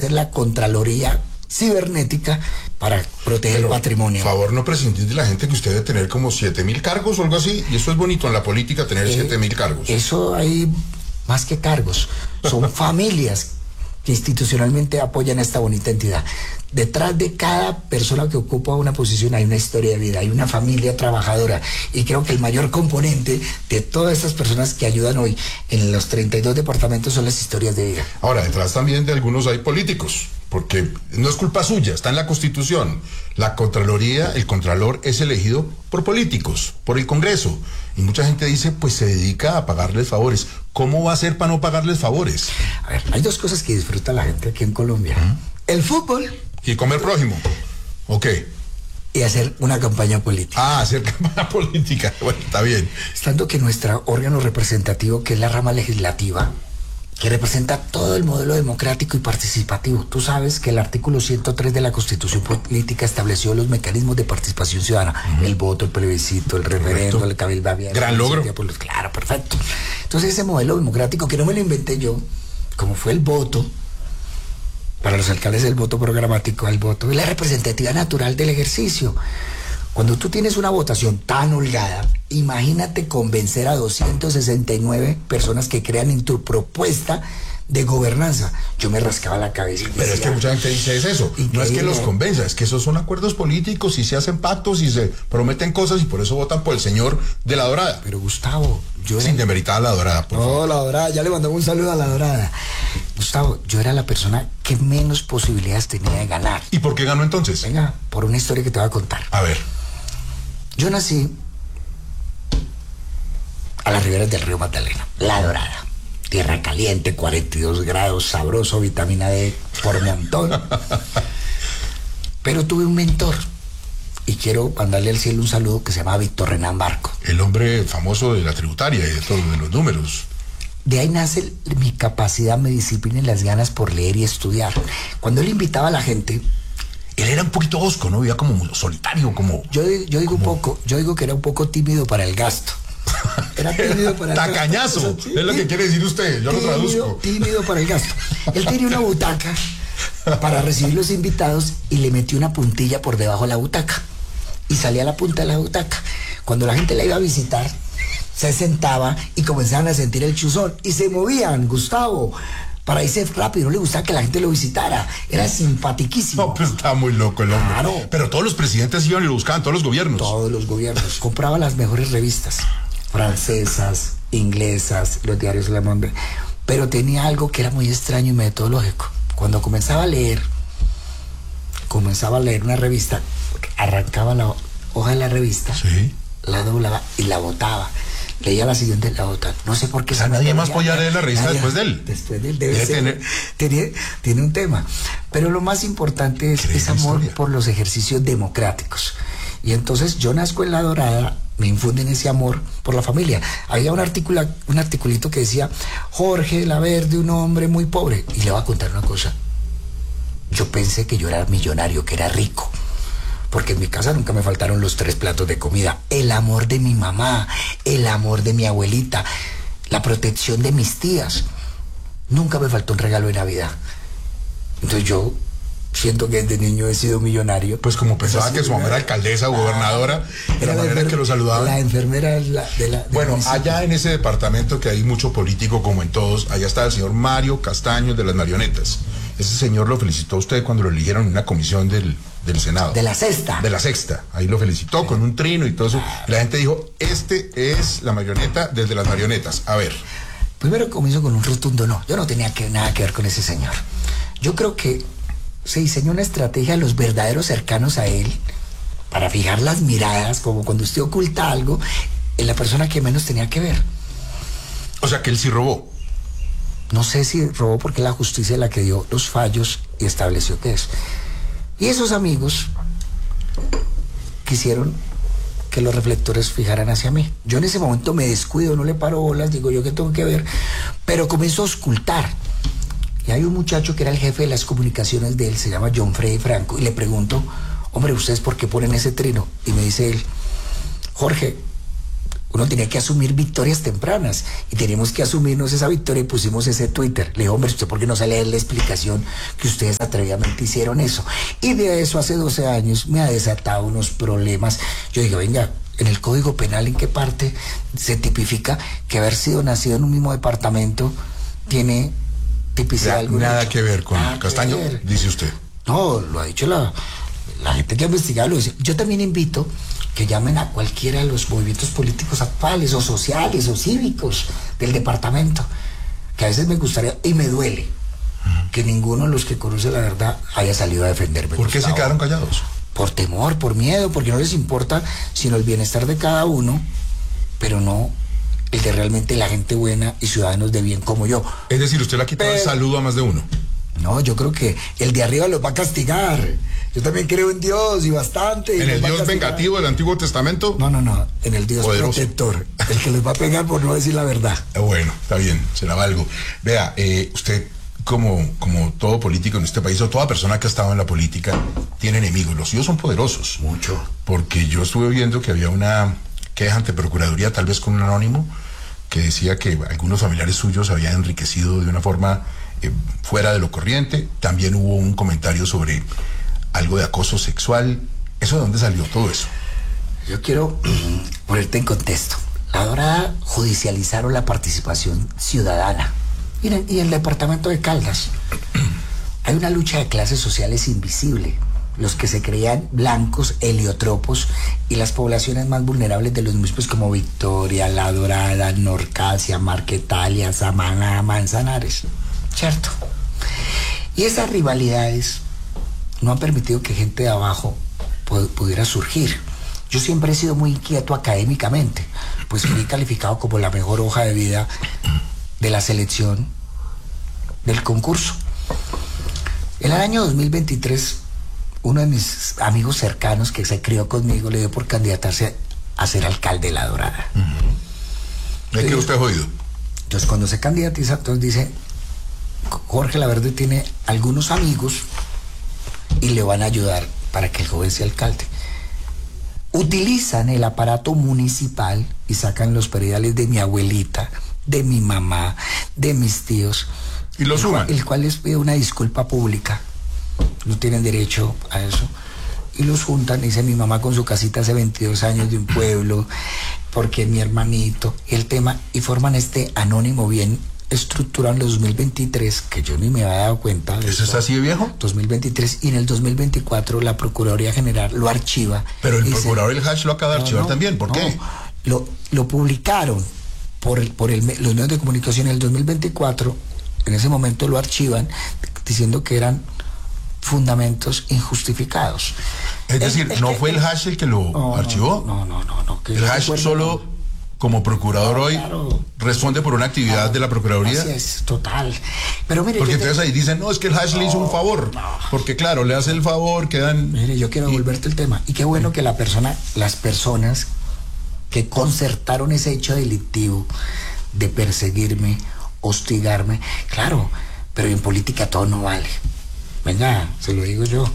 hacer la Contraloría cibernética para proteger el patrimonio. Por favor, no prescindir de la gente, que usted debe tener como 7.000 cargos o algo así, y eso es bonito en la política, tener 7.000 cargos. Eso hay más que cargos, son familias que institucionalmente apoyan esta bonita entidad. Detrás de cada persona que ocupa una posición hay una historia de vida, hay una familia trabajadora, y creo que el mayor componente de todas estas personas que ayudan hoy en los 32 departamentos son las historias de vida. Ahora, detrás también de algunos hay políticos, porque no es culpa suya, está en la Constitución. La Contraloría, el Contralor es elegido por políticos, por el Congreso, y mucha gente dice, pues se dedica a pagarles favores. ¿Cómo va a ser para no pagarles favores? A ver, hay dos cosas que disfruta la gente aquí en Colombia: el fútbol y comer prójimo. Ok. Y hacer una campaña política. Hacer campaña política. Bueno, está bien. Estando que nuestro órgano representativo, que es la rama legislativa, que representa todo el modelo democrático y participativo. Tú sabes que el artículo 103 de la Constitución Política estableció los mecanismos de participación ciudadana. El voto, el plebiscito, el referendo, el cabildo abierto. Gran logro. Claro, perfecto. Entonces ese modelo democrático, que no me lo inventé yo, como fue el voto, para los alcaldes el voto programático, el voto y la representatividad natural del ejercicio. Cuando tú tienes una votación tan holgada, imagínate convencer a 269 personas que crean en tu propuesta de gobernanza. Yo me rascaba la cabeza. Pero es que mucha gente dice eso. Increíble. No es que los convenza, es que esos son acuerdos políticos y se hacen pactos y se prometen cosas y por eso votan por el señor de La Dorada. Pero Gustavo, yo sin demeritar a La Dorada, por favor. No, La Dorada, ya le mandamos un saludo a La Dorada. Gustavo, yo era la persona que menos posibilidades tenía de ganar. ¿Y por qué ganó entonces? Venga, por una historia que te voy a contar. A ver. Yo nací a las riberas del río Magdalena, La Dorada. Tierra caliente, 42 grados, sabroso, vitamina D por montón. Pero tuve un mentor, y quiero mandarle al cielo un saludo, que se llama Víctor Renán Barco. El hombre famoso de la tributaria y de todos los números. De ahí nace mi capacidad, mi disciplina y las ganas por leer y estudiar. Cuando él invitaba a la gente... Él era un poquito hosco, ¿no? Vivía como solitario, como... Yo digo que era un poco tímido para el gasto. Era tímido para el tacañazo, gasto. Sí, es lo que quiere decir usted, yo lo traduzco. Tímido para el gasto. Él tenía una butaca para recibir los invitados y le metió una puntilla por debajo de la butaca. Y salía a la punta de la butaca. Cuando la gente la iba a visitar, se sentaba y comenzaban a sentir el chuzón. Y se movían, Gustavo, para irse rápido. No le gustaba que la gente lo visitara. Era simpatiquísimo. No, pues estaba muy loco el hombre. Claro. Pero todos los presidentes iban y lo buscaban, todos los gobiernos. Todos los gobiernos. Compraba las mejores revistas. Francesas, inglesas, los diarios Le Monde. Pero tenía algo que era muy extraño y metodológico. Cuando comenzaba a leer una revista, arrancaba la hoja de la revista, sí, la doblaba y la botaba. Leía la siguiente, la otra. No sé por qué. O sea, nadie más podía leer la revista después de él. Después de él. Debe ser. Tiene un tema. Pero lo más importante es ese amor por los ejercicios democráticos. Y entonces yo nazco en La Dorada, me infunden ese amor por la familia. Había un articulito que decía: Jorge Laverde, un hombre muy pobre. Y le voy a contar una cosa. Yo pensé que yo era millonario, que era rico. Porque en mi casa nunca me faltaron los 3 platos de comida. El amor de mi mamá, el amor de mi abuelita, la protección de mis tías. Nunca me faltó un regalo de Navidad. Entonces yo siento que desde niño he sido millonario. Pues como pensaba que su mamá era alcaldesa o gobernadora, era la manera que lo saludaban. La enfermera de la bueno, allá en ese departamento que hay mucho político, como en todos, allá está el señor Mario Castaño de las Marionetas. Ese señor lo felicitó a usted cuando lo eligieron en una comisión del Senado. De la sexta. De la sexta. Ahí lo felicitó con un trino y todo eso. Y la gente dijo: este es la marioneta desde las marionetas. A ver. Primero comienzo con un rotundo no. Yo no tenía nada que ver con ese señor. Yo creo que se diseñó una estrategia de los verdaderos cercanos a él para fijar las miradas, como cuando usted oculta algo, en la persona que menos tenía que ver. O sea, que él sí robó. No sé si robó, porque la justicia es la que dio los fallos y estableció que es. Y esos amigos quisieron que los reflectores fijaran hacia mí. Yo en ese momento me descuido, no le paro bolas, digo yo qué tengo que ver, pero comienzo a auscultar. Y hay un muchacho que era el jefe de las comunicaciones de él, se llama John Freddy Franco, y le pregunto: hombre, ¿ustedes por qué ponen ese trino? Y me dice él: Jorge, Uno tenía que asumir victorias tempranas y teníamos que asumirnos esa victoria y pusimos ese Twitter. Le digo, hombre, ¿usted por qué no sale a dar la explicación que ustedes atrevidamente hicieron eso? Y de eso hace 12 años me ha desatado unos problemas. Yo digo, venga, en el Código Penal, ¿en qué parte se tipifica que haber sido nacido en un mismo departamento tiene tipicidad alguna? Nada que ver con Castaño, dice usted. No, lo ha dicho la gente que ha investigado, lo dice. Yo también invito que llamen a cualquiera de los movimientos políticos actuales o sociales o cívicos del departamento, que a veces me gustaría, y me duele, que ninguno de los que conoce la verdad haya salido a defenderme. ¿Por qué se quedaron callados? Por temor, por miedo, porque no les importa sino el bienestar de cada uno, pero no el de realmente la gente buena y ciudadanos de bien como yo. Es decir, usted le ha quitado el saludo a más de uno. No, yo creo que el de arriba los va a castigar. Yo también creo en Dios y bastante. ¿En el Dios vengativo del Antiguo Testamento? No, en el Dios poderoso, protector. El que les va a pegar por no decir la verdad. Bueno, está bien, será algo. Vea, usted, como todo político en este país, o toda persona que ha estado en la política, tiene enemigos. Los suyos son poderosos. Mucho. Porque yo estuve viendo que había una queja ante Procuraduría, tal vez con un anónimo, que decía que algunos familiares suyos habían enriquecido de una forma fuera de lo corriente. También hubo un comentario sobre algo de acoso sexual. ¿Eso de dónde salió todo eso? Yo quiero ponerte en contexto. La Dorada judicializaron la participación ciudadana. Y en el departamento de Caldas hay una lucha de clases sociales invisible. Los que se creían blancos, heliotropos, y las poblaciones más vulnerables de los municipios como Victoria, La Dorada, Norcasia, Marquetalia, Samaná, Manzanares. ¿Cierto? Y esas rivalidades no han permitido que gente de abajo pudiera surgir. Yo siempre he sido muy inquieto académicamente, pues fui calificado como la mejor hoja de vida de la selección del concurso. En el año 2023, uno de mis amigos cercanos que se crió conmigo le dio por candidatarse a ser alcalde de La Dorada. ¿De qué usted ha oído? Entonces, cuando se candidatiza, entonces dice, Jorge Laverde tiene algunos amigos y le van a ayudar para que el joven sea alcalde. Utilizan el aparato municipal y sacan los prediales de mi abuelita, de mi mamá, de mis tíos. Y lo suman. El cual les pide una disculpa pública. No tienen derecho a eso. Y los juntan, dice mi mamá con su casita hace 22 años de un pueblo, porque mi hermanito, y el tema, y forman este anónimo bien estructurado en el 2023, que yo ni me había dado cuenta. ¿Eso está así de viejo? 2023, y en el 2024 la Procuraduría General lo archiva. Pero el procurador el hash lo acaba de archivar también, ¿por qué? Lo publicaron por los medios de comunicación en el 2024, en ese momento lo archivan, diciendo que eran fundamentos injustificados. Es decir, ¿no fue el hash el que lo archivó? No. El hash solo... Como procurador hoy, claro, responde por una actividad de la Procuraduría. Así es, total. Pero mire, porque entonces ahí dicen, no, es que el hash le hizo un favor. Porque claro, le hace el favor, quedan... Mire, yo quiero devolverte el tema. Y qué bueno que las personas que concertaron ese hecho delictivo de perseguirme, hostigarme, claro, pero en política todo no vale. Venga, se lo digo yo.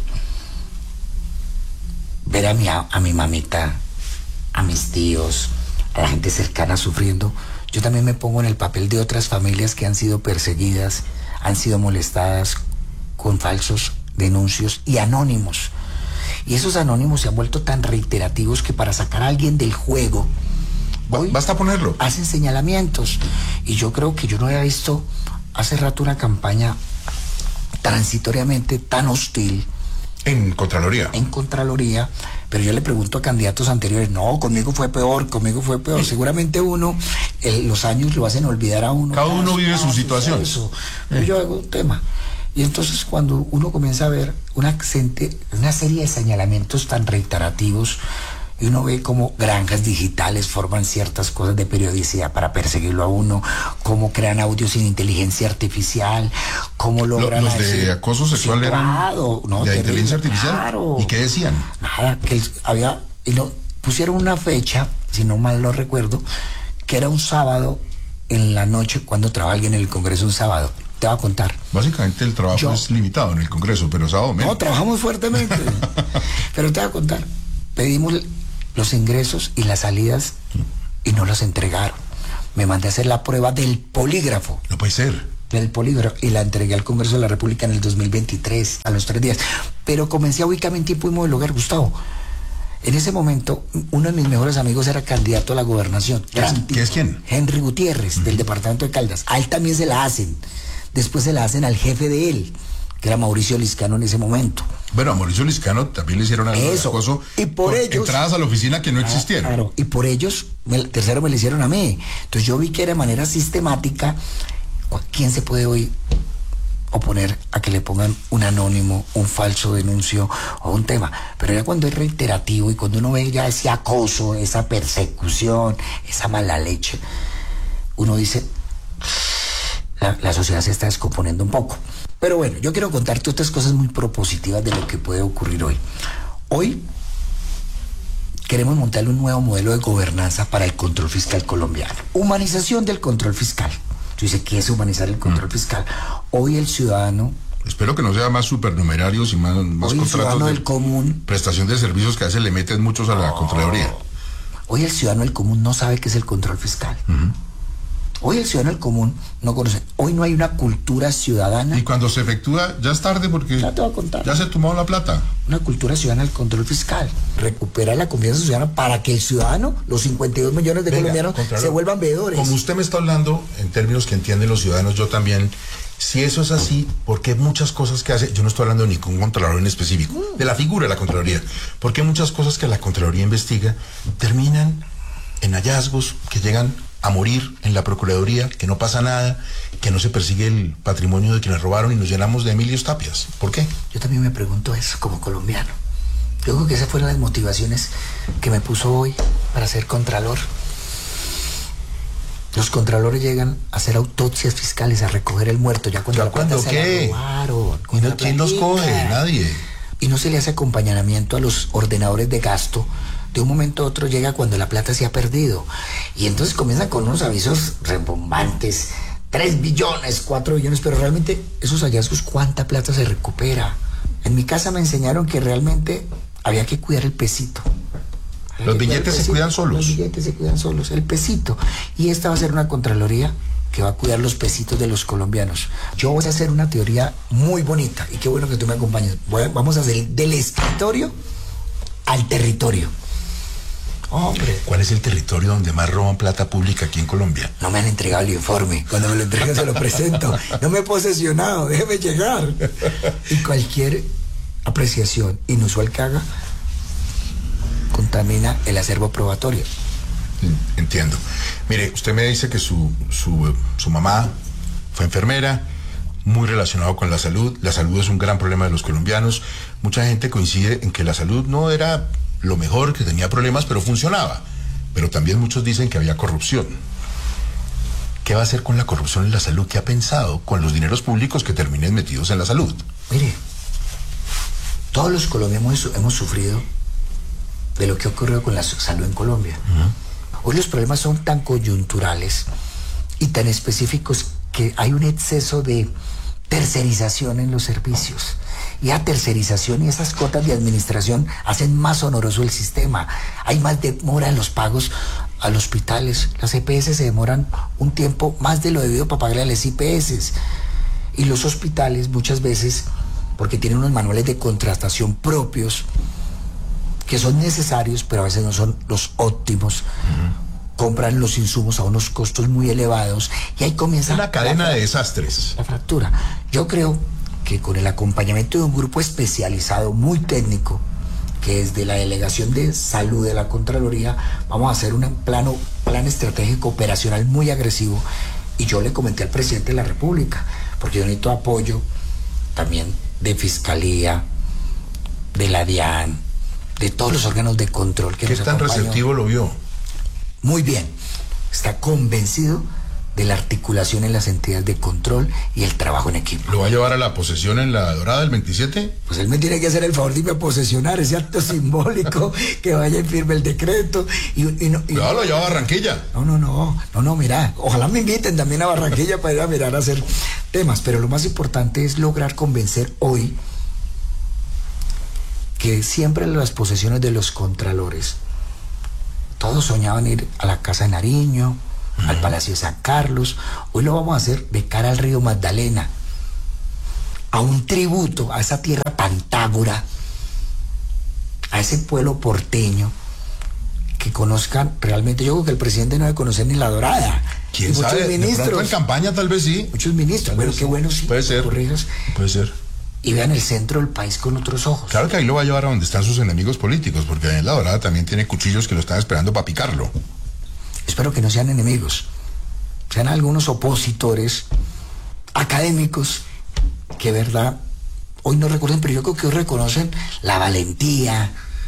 Ver a mi mamita, a mis tíos, a la gente cercana sufriendo, yo también me pongo en el papel de otras familias que han sido perseguidas, han sido molestadas con falsos denuncios y anónimos. Y esos anónimos se han vuelto tan reiterativos que para sacar a alguien del juego, basta ponerlo. Hacen señalamientos. Y yo creo que yo no había visto hace rato una campaña transitoriamente tan hostil. En Contraloría. En Contraloría, pero yo le pregunto a candidatos anteriores, no, conmigo fue peor. Seguramente los años lo hacen olvidar a uno. Cada uno vive su situación. Pero yo hago un tema. Y entonces cuando uno comienza a ver una serie de señalamientos tan reiterativos, y uno ve cómo granjas digitales forman ciertas cosas de periodicidad para perseguirlo a uno, cómo crean audios sin inteligencia artificial, cómo logran... Los de acoso sexual eran de inteligencia artificial. Claro. ¿Y qué decían? Nada, que pusieron una fecha, si no mal lo recuerdo, que era un sábado en la noche, cuando trabaja alguien en el Congreso un sábado. Te voy a contar. Básicamente el trabajo es limitado en el Congreso, pero sábado menos. No, trabajamos fuertemente. Pero te voy a contar. Pedimos los ingresos y las salidas y no las entregaron. Me mandé a hacer la prueba del polígrafo. No puede ser. Del polígrafo, y la entregué al Congreso de la República en el 2023, a los 3 días. Pero comencé a ubicarme en tiempo y modo del lugar, Gustavo. En ese momento, uno de mis mejores amigos era candidato a la gobernación. ¿Qué es quién? Henry Gutiérrez, del departamento de Caldas. A él también se la hacen. Después se la hacen al jefe de él, que era Mauricio Liscano en ese momento. Bueno, a Mauricio Liscano también le hicieron algo acoso. Y por ellos, entradas a la oficina que no existieron. Claro, y por ellos, tercero me lo hicieron a mí. Entonces yo vi que era de manera sistemática. ¿Quién se puede hoy oponer a que le pongan un anónimo, un falso denuncio o un tema? Pero ya cuando es reiterativo y cuando uno ve ya ese acoso, esa persecución, esa mala leche, uno dice, la sociedad se está descomponiendo un poco. Pero bueno, yo quiero contarte otras cosas muy propositivas de lo que puede ocurrir hoy. Hoy queremos montar un nuevo modelo de gobernanza para el control fiscal colombiano. Humanización del control fiscal. Yo dice, ¿qué es humanizar el control fiscal? Hoy el ciudadano... Espero que no sea más supernumerarios y más contratos del común, prestación de servicios que a veces le meten muchos a la Contraloría. Hoy el ciudadano del común no sabe qué es el control fiscal. Hoy el ciudadano del común no conoce. Hoy no hay una cultura ciudadana. Y cuando se efectúa, ya es tarde porque ya te voy a contar. Ya se tomó la plata. Una cultura ciudadana del control fiscal. Recuperar la confianza ciudadana para que el ciudadano, los 52 millones de colombianos, se vuelvan veedores. Como usted me está hablando en términos que entienden los ciudadanos, yo también. Si eso es así, porque muchas cosas que hace, yo no estoy hablando de ningún contralor en específico, de la figura de la Contraloría, porque muchas cosas que la Contraloría investiga terminan en hallazgos que llegan a morir en la Procuraduría, que no pasa nada, que no se persigue el patrimonio de quienes robaron y nos llenamos de Emilios Tapias. ¿Por qué? Yo también me pregunto eso como colombiano. Yo creo que esas fueron las motivaciones que me puso hoy para ser contralor. Los contralores llegan a hacer autopsias fiscales, a recoger el muerto, ya cuando la plata se la robaron. ¿Y no, quién los coge? Nadie. Y no se le hace acompañamiento a los ordenadores de gasto. De un momento a otro llega cuando la plata se ha perdido. Y entonces comienzan con unos avisos rebombantes, 3 billones, 4 billones, pero realmente esos hallazgos, ¿cuánta plata se recupera? En mi casa me enseñaron que realmente había que cuidar el pesito. Los billetes se cuidan solos. Los billetes se cuidan solos, el pesito. Y esta va a ser una Contraloría que va a cuidar los pesitos de los colombianos. Yo voy a hacer una teoría muy bonita, y qué bueno que tú me acompañes. Vamos a hacer del escritorio al territorio. Hombre. ¿Cuál es el territorio donde más roban plata pública aquí en Colombia? No me han entregado el informe. Cuando me lo entreguen se lo presento. No me he posesionado, déjeme llegar. Y cualquier apreciación inusual que haga contamina el acervo probatorio. Entiendo. Mire, usted me dice que su mamá fue enfermera, muy relacionado con la salud. La salud es un gran problema de los colombianos. Mucha gente coincide en que la salud no era lo mejor, que tenía problemas, pero funcionaba. Pero también muchos dicen que había corrupción. ¿Qué va a hacer con la corrupción en la salud? ¿Qué ha pensado con los dineros públicos que terminen metidos en la salud? Mire, todos los colombianos hemos sufrido de lo que ha ocurrido con la salud en Colombia. Hoy los problemas son tan coyunturales y tan específicos que hay un exceso de tercerización en los servicios. Y la tercerización y esas cuotas de administración hacen más oneroso el sistema. Hay más demora en los pagos a los hospitales. Las EPS se demoran un tiempo más de lo debido para pagarle a las IPS. Y los hospitales muchas veces, porque tienen unos manuales de contratación propios, que son necesarios, pero a veces no son los óptimos, compran los insumos a unos costos muy elevados, y ahí comienza una cadena de desastres. La fractura. Yo creo que con el acompañamiento de un grupo especializado muy técnico, que es de la Delegación de Salud de la Contraloría, vamos a hacer un plan estratégico operacional muy agresivo. Y yo le comenté al presidente de la República, porque yo necesito apoyo también de Fiscalía, de la DIAN, de todos los órganos de control que ¿Qué nos tan acompañan. receptivo lo vio? Muy bien. Está convencido de la articulación en las entidades de control y el trabajo en equipo. ¿Lo va a llevar a la posesión en la Dorada del 27? Pues él me tiene que hacer el favor de irme a posesionar, ese acto simbólico, que vaya y firme el decreto. No, lo lleva a Barranquilla. No, mira, ojalá me inviten también a Barranquilla para ir a mirar a hacer temas, pero lo más importante es lograr convencer hoy que siempre en las posesiones de los contralores, Todos soñaban ir a la Casa de Nariño, al Palacio de San Carlos. Hoy lo vamos a hacer de cara al río Magdalena, a un tributo a esa tierra pantágora, a ese pueblo porteño, que conozcan realmente. Yo creo que el presidente no debe conocer ni La Dorada. ¿Quién sabe? Muchos ministros. De pronto en campaña tal vez sí. Muchos ministros, pero qué bueno sí. Puede ser. Puede ser. Y vean el centro del país con otros ojos. Claro que ahí lo va a llevar a donde están sus enemigos políticos, porque en La Dorada también tiene cuchillos que lo están esperando para picarlo. Espero que no sean enemigos, sean algunos opositores académicos que, verdad, hoy no recuerden, pero yo creo que hoy reconocen la valentía,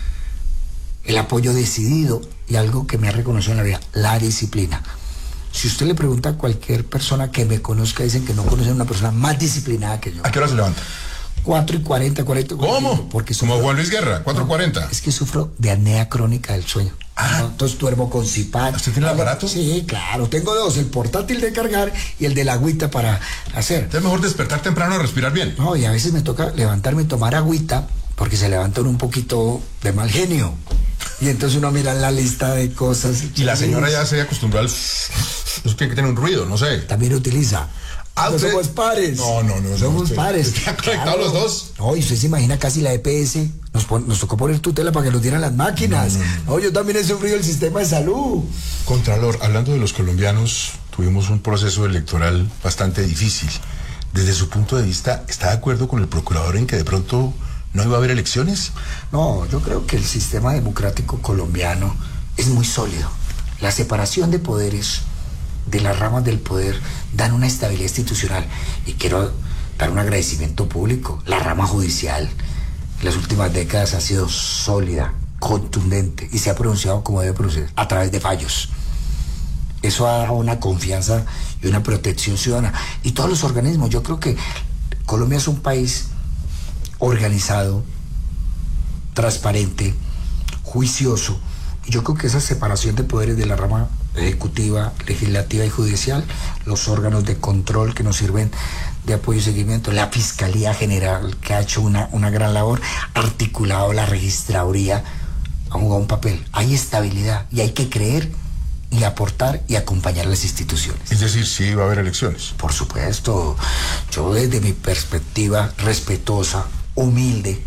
el apoyo decidido y algo que me ha reconocido en la vida, la disciplina. Si usted le pregunta a cualquier persona que me conozca, dicen que no conocen a una persona más disciplinada que yo. ¿A qué hora se levanta? 4:40. ¿Cómo? Porque como Juan Luis Guerra, 4:40. Es que sufro de apnea crónica del sueño. Entonces duermo con CPAP. ¿Usted tiene el aparato? Sí, claro, tengo dos, el portátil de cargar y el de la agüita para hacer. Es mejor despertar temprano y respirar bien. No, y a veces me toca levantarme y tomar agüita porque se levantan un poquito de mal genio. Y entonces uno mira la lista de cosas. Y la señora ya se acostumbró al... Eso tiene que tener un ruido, no sé. También utiliza. No somos pares. No. Somos pares. ¿Están conectados los dos? No, y usted se imagina casi la EPS. Nos tocó poner tutela para que nos dieran las máquinas. No, yo también he sufrido el sistema de salud. Contralor, hablando de los colombianos, tuvimos un proceso electoral bastante difícil. Desde su punto de vista, ¿está de acuerdo con el procurador en que de pronto no iba a haber elecciones? No, yo creo que el sistema democrático colombiano es muy sólido. La separación de poderes, de las ramas del poder, dan una estabilidad institucional. Y quiero dar un agradecimiento público. La rama judicial en las últimas décadas ha sido sólida, contundente, y se ha pronunciado como debe pronunciar, a través de fallos. Eso ha dado una confianza y una protección ciudadana. Y todos los organismos, yo creo que Colombia es un país organizado, transparente, juicioso. Y yo creo que esa separación de poderes de la rama ejecutiva, legislativa y judicial, los órganos de control que nos sirven de apoyo y seguimiento, la Fiscalía General, que ha hecho una gran labor, articulado la registraduría, ha jugado un papel. Hay estabilidad y hay que creer y aportar y acompañar a las instituciones. Es decir, sí va a haber elecciones. Por supuesto. Yo, desde mi perspectiva respetuosa, humilde,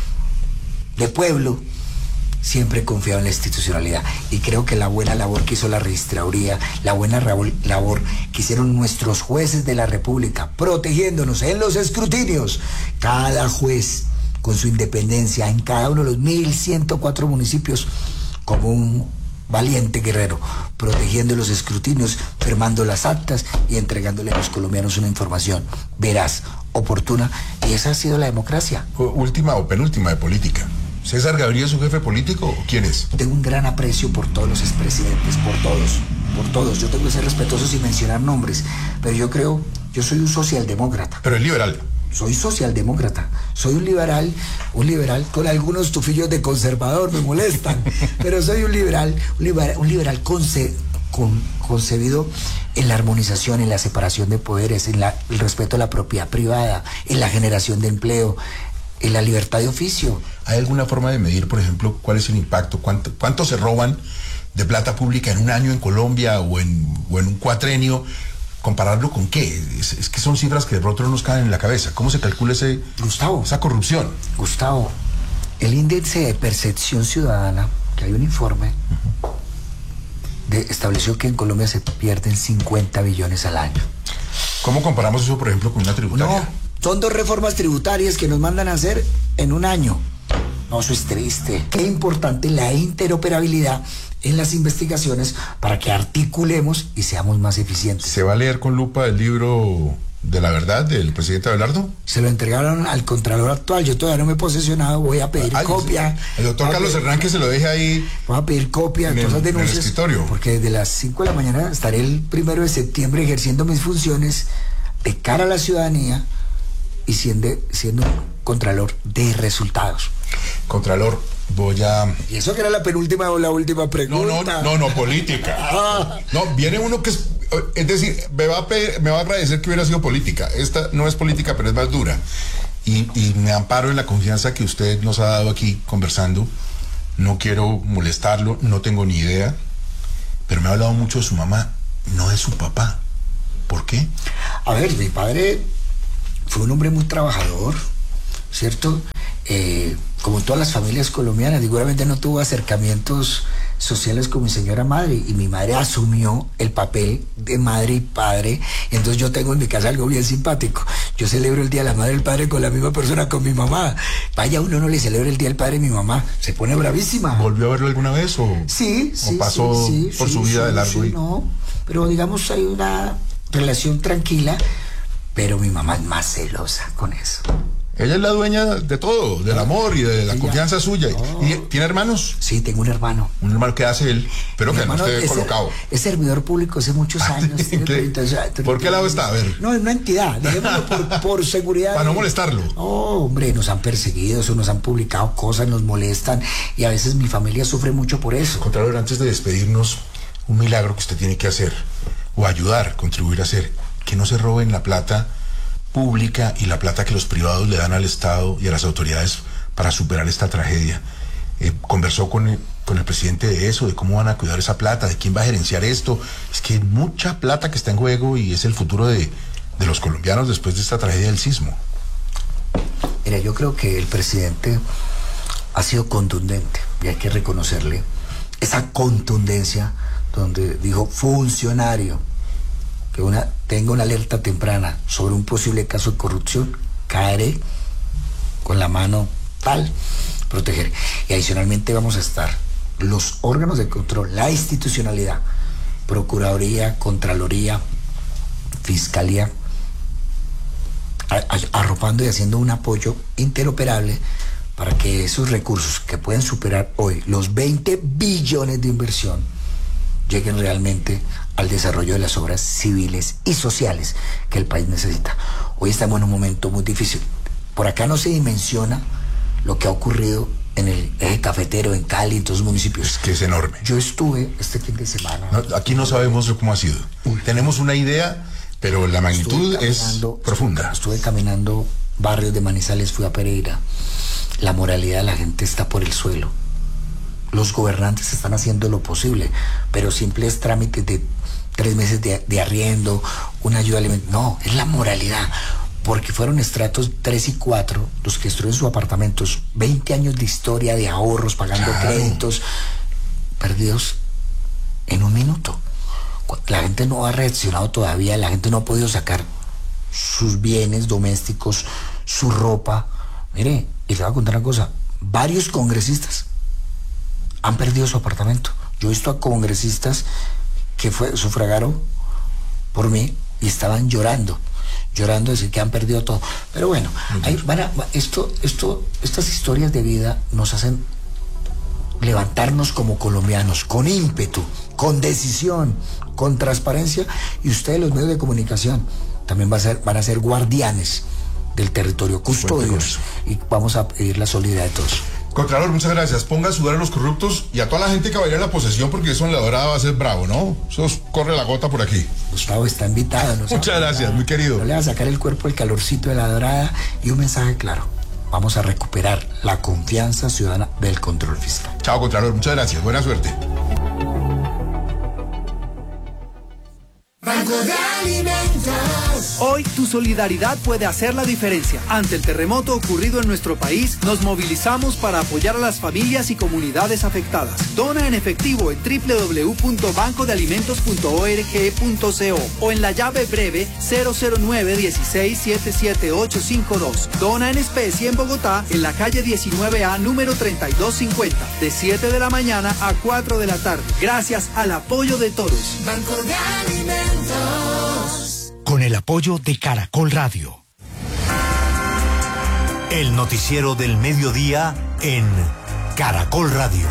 de pueblo, siempre he confiado en la institucionalidad y creo que la buena labor que hizo la registraduría, la buena labor que hicieron nuestros jueces de la República, protegiéndonos en los escrutinios, cada juez con su independencia en cada uno de los 1.104 municipios, como un valiente guerrero, protegiendo los escrutinios, firmando las actas y entregándole a los colombianos una información veraz, oportuna, y esa ha sido la democracia. Última o penúltima de política. ¿César Gaviria es su jefe político o quién es? Tengo un gran aprecio por todos los expresidentes, por todos. Yo tengo que ser respetuoso sin mencionar nombres, pero yo soy un socialdemócrata. Pero es liberal. Soy socialdemócrata, soy un liberal con algunos tufillos de conservador, me molestan, pero soy un liberal concebido en la armonización, en la separación de poderes, en el respeto a la propiedad privada, en la generación de empleo, en la libertad de oficio. ¿Hay alguna forma de medir, por ejemplo, cuál es el impacto, cuánto se roban de plata pública en un año en Colombia o en un cuatrenio? ¿Compararlo con qué? Es que son cifras que de pronto no nos caen en la cabeza. ¿Cómo se calcula esa corrupción? Gustavo, el índice de percepción ciudadana, que hay un informe, estableció que en Colombia se pierden 50 billones al año. ¿Cómo comparamos eso, por ejemplo, con una tributaria? No, son 2 reformas tributarias que nos mandan a hacer en un año. No, eso es triste. Qué importante la interoperabilidad en las investigaciones para que articulemos y seamos más eficientes. ¿Se va a leer con lupa el libro de la verdad del presidente Abelardo? Se lo entregaron al Contralor actual, yo todavía no me he posesionado, voy a pedir copia. El doctor Carlos Herrán, que se lo deje ahí. Voy a pedir copia de todas las denuncias. En el escritorio. Porque desde las 5 de la mañana estaré el 1 de septiembre ejerciendo mis funciones de cara a la ciudadanía y siendo Contralor de resultados. Contralor, voy a... Y eso que era la penúltima o la última pregunta. No, política. No, viene uno que es decir, me va a agradecer que hubiera sido política. Esta no es política, pero es más dura. Y me amparo en la confianza que usted nos ha dado aquí conversando. No quiero molestarlo, no tengo ni idea. pero me ha hablado mucho de su mamá, no de su papá. ¿Por qué? A ver, mi padre fue un hombre muy trabajador, ¿cierto? Como todas las familias colombianas, seguramente no tuvo acercamientos sociales con mi señora madre, y mi madre asumió el papel de madre y padre. Entonces yo tengo en mi casa algo bien simpático. Yo celebro el Día de la Madre y el Padre con la misma persona, con mi mamá. Vaya, uno no le celebra el Día del Padre a mi mamá, se pone bravísima. ¿Volvió a verlo alguna vez o, sí, o pasó por su vida de largo? No, pero digamos hay una relación tranquila, pero mi mamá es más celosa con eso. Ella es la dueña de todo, del amor y de la confianza suya. Oh. ¿Y tiene hermanos? Sí, tengo un hermano. ¿Un hermano que hace él? Pero que no esté colocado. Es servidor público hace muchos años. ¿Por qué lado está? A ver. No, es una entidad, dejémoslo por seguridad. Para no molestarlo. Oh, hombre, nos han perseguido, nos han publicado cosas, nos molestan, y a veces mi familia sufre mucho por eso. Contralor, antes de despedirnos, un milagro que usted tiene que hacer, o ayudar, contribuir a hacer, que no se roben la plata pública y la plata que los privados le dan al Estado y a las autoridades para superar esta tragedia. Conversó con el presidente de eso, de cómo van a cuidar esa plata, de quién va a gerenciar esto. Es que hay mucha plata que está en juego y es el futuro de los colombianos después de esta tragedia del sismo. Mira, yo creo que el presidente ha sido contundente y hay que reconocerle esa contundencia, donde dijo: funcionario que tenga una alerta temprana sobre un posible caso de corrupción, caeré con la mano tal, proteger. Y adicionalmente vamos a estar los órganos de control, la institucionalidad, Procuraduría, Contraloría, Fiscalía, arropando y haciendo un apoyo interoperable para que esos recursos que pueden superar hoy los 20 billones de inversión lleguen realmente al desarrollo de las obras civiles y sociales que el país necesita. Hoy estamos en un momento muy difícil. Por acá no se dimensiona lo que ha ocurrido en el eje cafetero, en Cali, en todos los municipios. Es que es enorme. Yo estuve este fin de semana. No, aquí no sabemos cómo ha sido. Tenemos una idea, pero la magnitud es profunda. Estuve caminando barrios de Manizales, fui a Pereira. La moralidad de la gente está por el suelo. Los gobernantes están haciendo lo posible, pero simples trámites de 3 meses de arriendo, una ayuda alimentaria. No, es la moralidad, porque fueron estratos 3 y 4 los que destruyen sus apartamentos. 20 años de historia, de ahorros, pagando créditos, perdidos en un minuto. La gente no ha reaccionado todavía, la gente no ha podido sacar sus bienes domésticos, su ropa. Mire, y le voy a contar una cosa: varios congresistas han perdido su apartamento. Yo he visto a congresistas que sufragaron por mí y estaban llorando, decir que han perdido todo. Pero bueno, estas historias de vida nos hacen levantarnos como colombianos, con ímpetu, con decisión, con transparencia, y ustedes, los medios de comunicación, también van a ser guardianes del territorio, custodios, y vamos a pedir la solidaridad de todos. Contralor, muchas gracias. Ponga a sudar a los corruptos y a toda la gente que vaya a la posesión, porque eso en la dorada va a ser bravo, ¿no? Eso corre la gota por aquí. Gustavo está invitado. Muchas gracias, muy querido. No le va a sacar el cuerpo el calorcito de la dorada, y un mensaje claro: vamos a recuperar la confianza ciudadana del control fiscal. Chao, Contralor, muchas gracias. Buena suerte. Banco de Alimentos. Hoy tu solidaridad puede hacer la diferencia. Ante el terremoto ocurrido en nuestro país, nos movilizamos para apoyar a las familias y comunidades afectadas. Dona en efectivo en www.bancodealimentos.org.co o en la llave breve 009-16-77852. Dona en especie en Bogotá, en la calle 19A, número 3250, de 7 de la mañana a 4 de la tarde. Gracias al apoyo de todos. Banco de Alimentos. Con el apoyo de Caracol Radio. El noticiero del mediodía en Caracol Radio.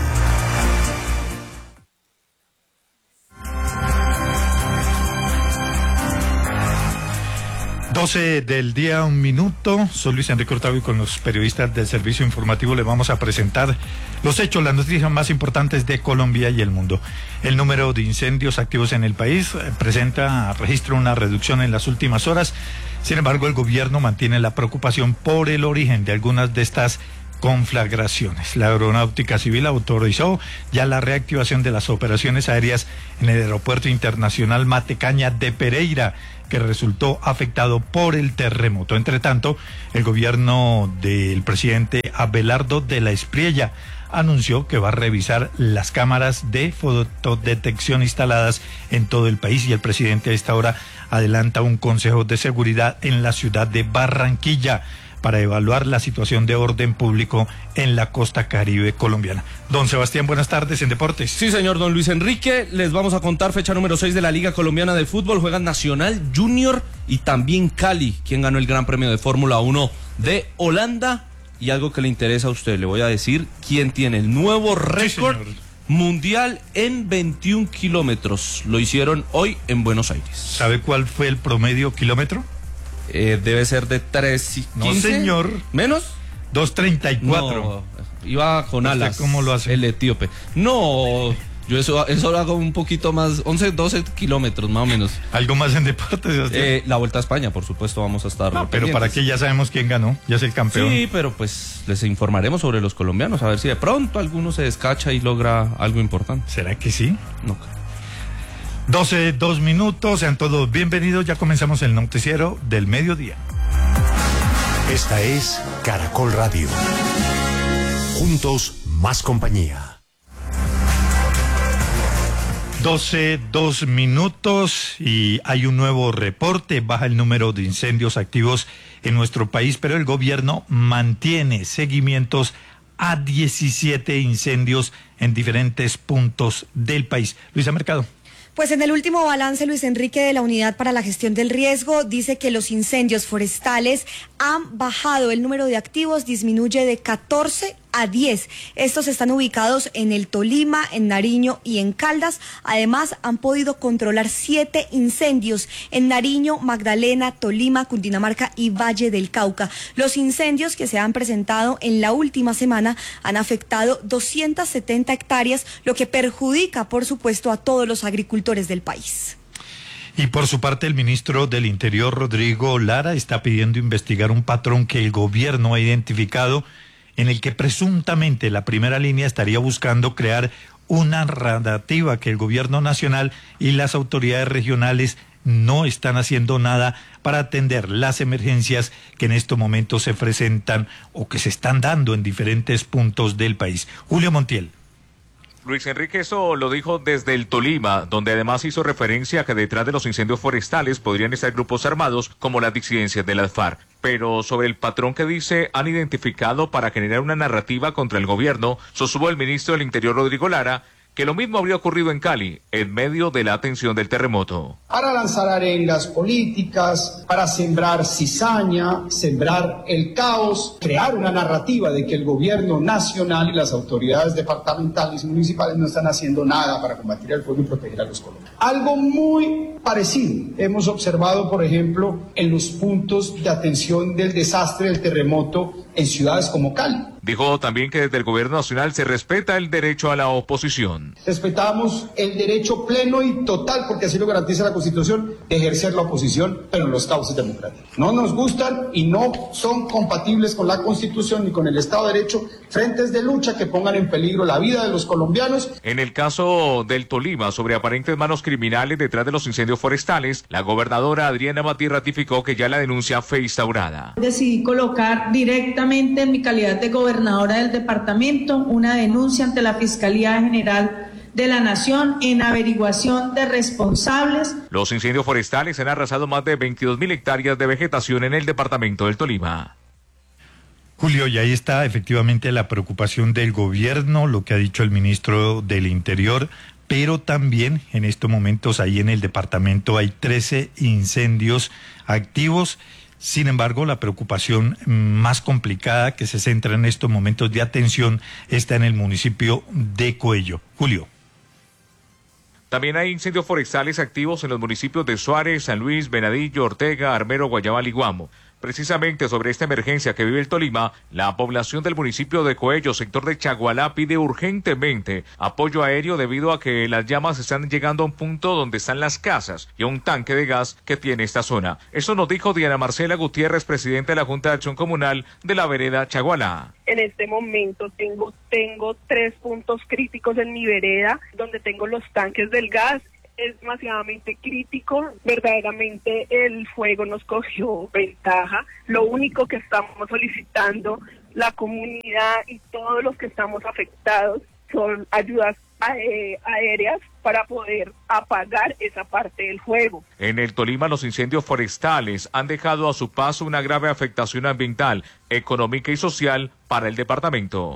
12 del día, 1 minuto. Soy Luis Enrique Hurtado y con los periodistas del servicio informativo les vamos a presentar los hechos, las noticias más importantes de Colombia y el mundo. El número de incendios activos en el país registra una reducción en las últimas horas. Sin embargo, el gobierno mantiene la preocupación por el origen de algunas de estas conflagraciones. La Aeronáutica Civil autorizó ya la reactivación de las operaciones aéreas en el Aeropuerto Internacional Matecaña de Pereira, que resultó afectado por el terremoto. Entre tanto, el gobierno del presidente Abelardo de la Espriella anunció que va a revisar las cámaras de fotodetección instaladas en todo el país, y el presidente a esta hora adelanta un consejo de seguridad en la ciudad de Barranquilla para evaluar la situación de orden público en la costa caribe colombiana. Don Sebastián, buenas tardes en Deportes. Sí, señor don Luis Enrique, les vamos a contar fecha número 6 de la Liga Colombiana de Fútbol. Juegan Nacional, Junior y también Cali, quien ganó el Gran Premio de Fórmula 1 de Holanda. Y algo que le interesa a usted, le voy a decir quién tiene el nuevo récord mundial en 21 kilómetros. Lo hicieron hoy en Buenos Aires. ¿Sabe cuál fue el promedio kilómetro? Debe ser de 3:15. No, señor. ¿Menos? 2:34. No, iba con alas. ¿Cómo lo hace? El etíope. No, yo eso lo hago un poquito más, 11, 12 kilómetros más o menos. ¿Algo más en deportes? La Vuelta a España, por supuesto, vamos a estar. No, pero para que ya sabemos quién ganó, ya es el campeón. Sí, pero pues les informaremos sobre los colombianos, a ver si de pronto alguno se descacha y logra algo importante. ¿Será que sí? No. 12:02, sean todos bienvenidos, ya comenzamos el noticiero del mediodía. Esta es Caracol Radio. Juntos, más compañía. 12:02 y hay un nuevo reporte, baja el número de incendios activos en nuestro país, pero el gobierno mantiene seguimientos a 17 incendios en diferentes puntos del país. Luisa Mercado. Pues en el último balance, Luis Enrique, de la Unidad para la Gestión del Riesgo, dice que los incendios forestales han bajado, el número de activos disminuye de 14 a 10. Estos están ubicados en el Tolima, en Nariño y en Caldas. Además, han podido controlar 7 incendios en Nariño, Magdalena, Tolima, Cundinamarca y Valle del Cauca. Los incendios que se han presentado en la última semana han afectado 270 hectáreas, lo que perjudica, por supuesto, a todos los agricultores del país. Y por su parte, el ministro del Interior, Rodrigo Lara, está pidiendo investigar un patrón que el gobierno ha identificado, en el que presuntamente la primera línea estaría buscando crear una narrativa que el gobierno nacional y las autoridades regionales no están haciendo nada para atender las emergencias que en estos momentos se presentan o que se están dando en diferentes puntos del país. Julio Montiel. Luis Enrique, eso lo dijo desde el Tolima, donde además hizo referencia a que detrás de los incendios forestales podrían estar grupos armados como las disidencias de las FARC. Pero sobre el patrón que dice han identificado para generar una narrativa contra el gobierno, sostuvo el ministro del Interior, Rodrigo Lara, que lo mismo habría ocurrido en Cali, en medio de la atención del terremoto. Para lanzar arengas políticas, para sembrar cizaña, sembrar el caos, crear una narrativa de que el gobierno nacional y las autoridades departamentales y municipales no están haciendo nada para combatir el fuego y proteger a los colombianos. Algo muy parecido hemos observado, por ejemplo, en los puntos de atención del desastre del terremoto en ciudades como Cali. Dijo también que desde el gobierno nacional se respeta el derecho a la oposición. Respetamos el derecho pleno y total, porque así lo garantiza la Constitución, de ejercer la oposición, pero en los cauces democráticos. No nos gustan y no son compatibles con la Constitución ni con el Estado de Derecho frentes de lucha que pongan en peligro la vida de los colombianos. En el caso del Tolima, sobre aparentes manos criminales detrás de los incendios forestales, la gobernadora Adriana Matí ratificó que ya la denuncia fue instaurada. Decidí colocar directamente en mi calidad de gobernadora del departamento una denuncia ante la Fiscalía General de la Nación en averiguación de responsables. Los incendios forestales han arrasado más de 22.000 hectáreas de vegetación en el departamento del Tolima. Julio, y ahí está efectivamente la preocupación del gobierno, lo que ha dicho el ministro del Interior, pero también en estos momentos ahí en el departamento hay 13 incendios activos. Sin embargo, la preocupación más complicada que se centra en estos momentos de atención está en el municipio de Coello. Julio. También hay incendios forestales activos en los municipios de Suárez, San Luis, Venadillo, Ortega, Armero, Guayabal y Guamo. Precisamente sobre esta emergencia que vive el Tolima, la población del municipio de Coello, sector de Chagualá, pide urgentemente apoyo aéreo debido a que las llamas están llegando a un punto donde están las casas y a un tanque de gas que tiene esta zona. Eso nos dijo Diana Marcela Gutiérrez, presidenta de la Junta de Acción Comunal de la vereda Chagualá. En este momento tengo 3 puntos críticos en mi vereda, donde tengo los tanques del gas. Es demasiadamente crítico, verdaderamente el fuego nos cogió ventaja. Lo único que estamos solicitando la comunidad y todos los que estamos afectados son ayudas aéreas para poder apagar esa parte del fuego. En el Tolima, los incendios forestales han dejado a su paso una grave afectación ambiental, económica y social para el departamento.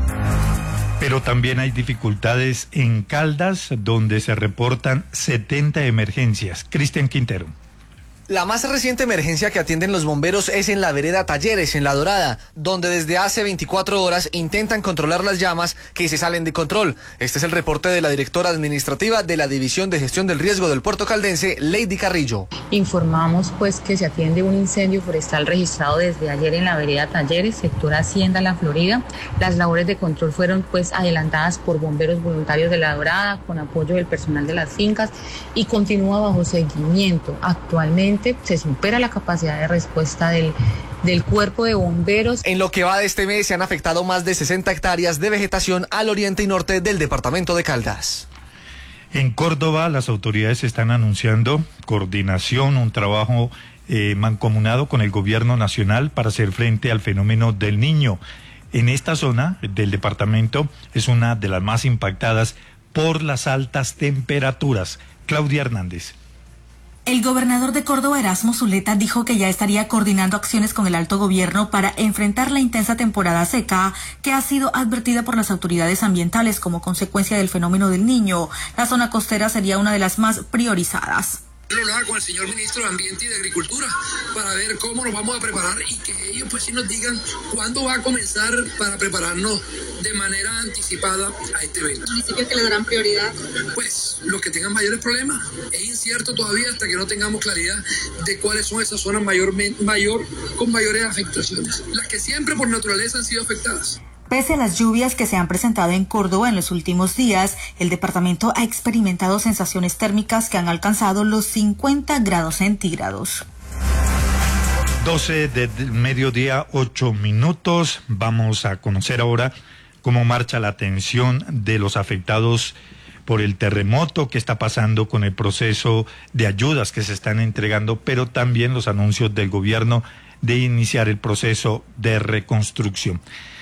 Pero también hay dificultades en Caldas, donde se reportan 70 emergencias. Cristian Quintero. La más reciente emergencia que atienden los bomberos es en la vereda Talleres, en La Dorada, donde desde hace 24 horas intentan controlar las llamas que se salen de control. Este es el reporte de la directora administrativa de la División de Gestión del Riesgo del Puerto Caldense, Lady Carrillo. Informamos pues que se atiende un incendio forestal registrado desde ayer en la vereda Talleres, sector Hacienda, La Florida. Las labores de control fueron pues adelantadas por bomberos voluntarios de La Dorada, con apoyo del personal de las fincas, y continúa bajo seguimiento. Actualmente se supera la capacidad de respuesta del cuerpo de bomberos. En lo que va de este mes se han afectado más de 60 hectáreas de vegetación al oriente y norte del departamento de Caldas. En Córdoba, las autoridades están anunciando coordinación, un trabajo mancomunado con el gobierno nacional para hacer frente al fenómeno del Niño. En esta zona del departamento es una de las más impactadas por las altas temperaturas. Claudia Hernández. El gobernador de Córdoba, Erasmo Zuleta, dijo que ya estaría coordinando acciones con el alto gobierno para enfrentar la intensa temporada seca que ha sido advertida por las autoridades ambientales como consecuencia del fenómeno del Niño. La zona costera sería una de las más priorizadas. Lo hago con el señor ministro de Ambiente y de Agricultura para ver cómo nos vamos a preparar y que ellos pues sí nos digan cuándo va a comenzar para prepararnos de manera anticipada a este evento. ¿Municipios que le darán prioridad? Pues los que tengan mayores problemas. Es incierto todavía hasta que no tengamos claridad de cuáles son esas zonas con mayores afectaciones. Las que siempre por naturaleza han sido afectadas. Pese a las lluvias que se han presentado en Córdoba en los últimos días, el departamento ha experimentado sensaciones térmicas que han alcanzado los 50 grados centígrados. 12 del mediodía, 8 minutos. Vamos a conocer ahora cómo marcha la atención de los afectados por el terremoto, qué está pasando con el proceso de ayudas que se están entregando, pero también los anuncios del gobierno de iniciar el proceso de reconstrucción.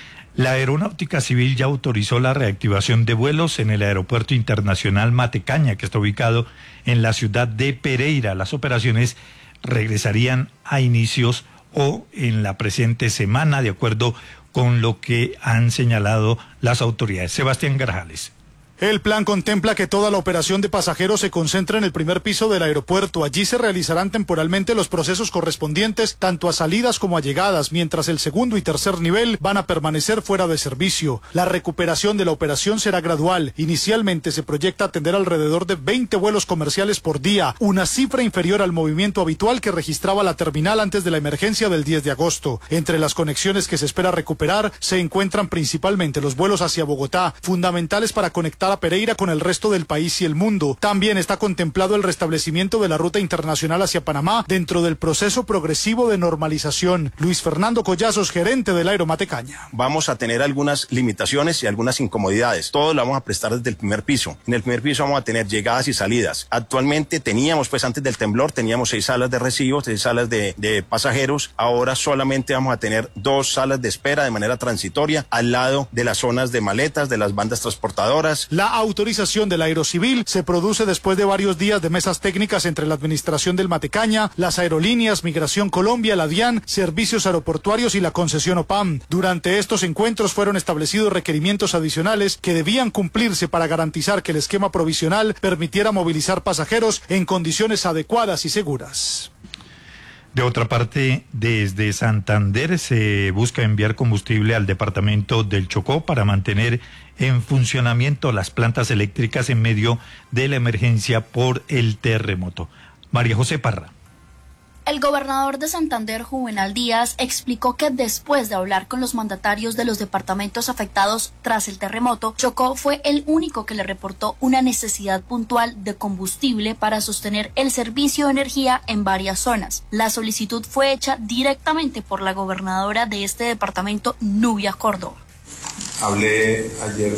La Aeronáutica Civil ya autorizó la reactivación de vuelos en el Aeropuerto Internacional Matecaña, que está ubicado en la ciudad de Pereira. Las operaciones regresarían a inicios o en la presente semana, de acuerdo con lo que han señalado las autoridades. Sebastián Grajales. El plan contempla que toda la operación de pasajeros se concentre en el primer piso del aeropuerto. Allí se realizarán temporalmente los procesos correspondientes tanto a salidas como a llegadas, mientras el segundo y tercer nivel van a permanecer fuera de servicio. La recuperación de la operación será gradual. Inicialmente se proyecta atender alrededor de 20 vuelos comerciales por día, una cifra inferior al movimiento habitual que registraba la terminal antes de la emergencia del 10 de agosto. Entre las conexiones que se espera recuperar se encuentran principalmente los vuelos hacia Bogotá, fundamentales para conectar a Pereira con el resto del país y el mundo. También está contemplado el restablecimiento de la ruta internacional hacia Panamá dentro del proceso progresivo de normalización. Luis Fernando Collazos, gerente del Aeromatecaña. Vamos a tener algunas limitaciones y algunas incomodidades. Todo lo vamos a prestar desde el primer piso. En el primer piso vamos a tener llegadas y salidas. Actualmente teníamos, antes del temblor, teníamos 6 salas de recibos, 6 salas de pasajeros. Ahora solamente vamos a tener 2 salas de espera de manera transitoria al lado de las zonas de maletas, de las bandas transportadoras. La autorización del Aerocivil se produce después de varios días de mesas técnicas entre la administración del Matecaña, las aerolíneas, Migración Colombia, la DIAN, Servicios Aeroportuarios y la concesión OPAM. Durante estos encuentros fueron establecidos requerimientos adicionales que debían cumplirse para garantizar que el esquema provisional permitiera movilizar pasajeros en condiciones adecuadas y seguras. De otra parte, desde Santander se busca enviar combustible al departamento del Chocó para mantener en funcionamiento las plantas eléctricas en medio de la emergencia por el terremoto. María José Parra. El gobernador de Santander, Juvenal Díaz, explicó que después de hablar con los mandatarios de los departamentos afectados tras el terremoto, Chocó fue el único que le reportó una necesidad puntual de combustible para sostener el servicio de energía en varias zonas. La solicitud fue hecha directamente por la gobernadora de este departamento, Nubia Córdoba. Hablé ayer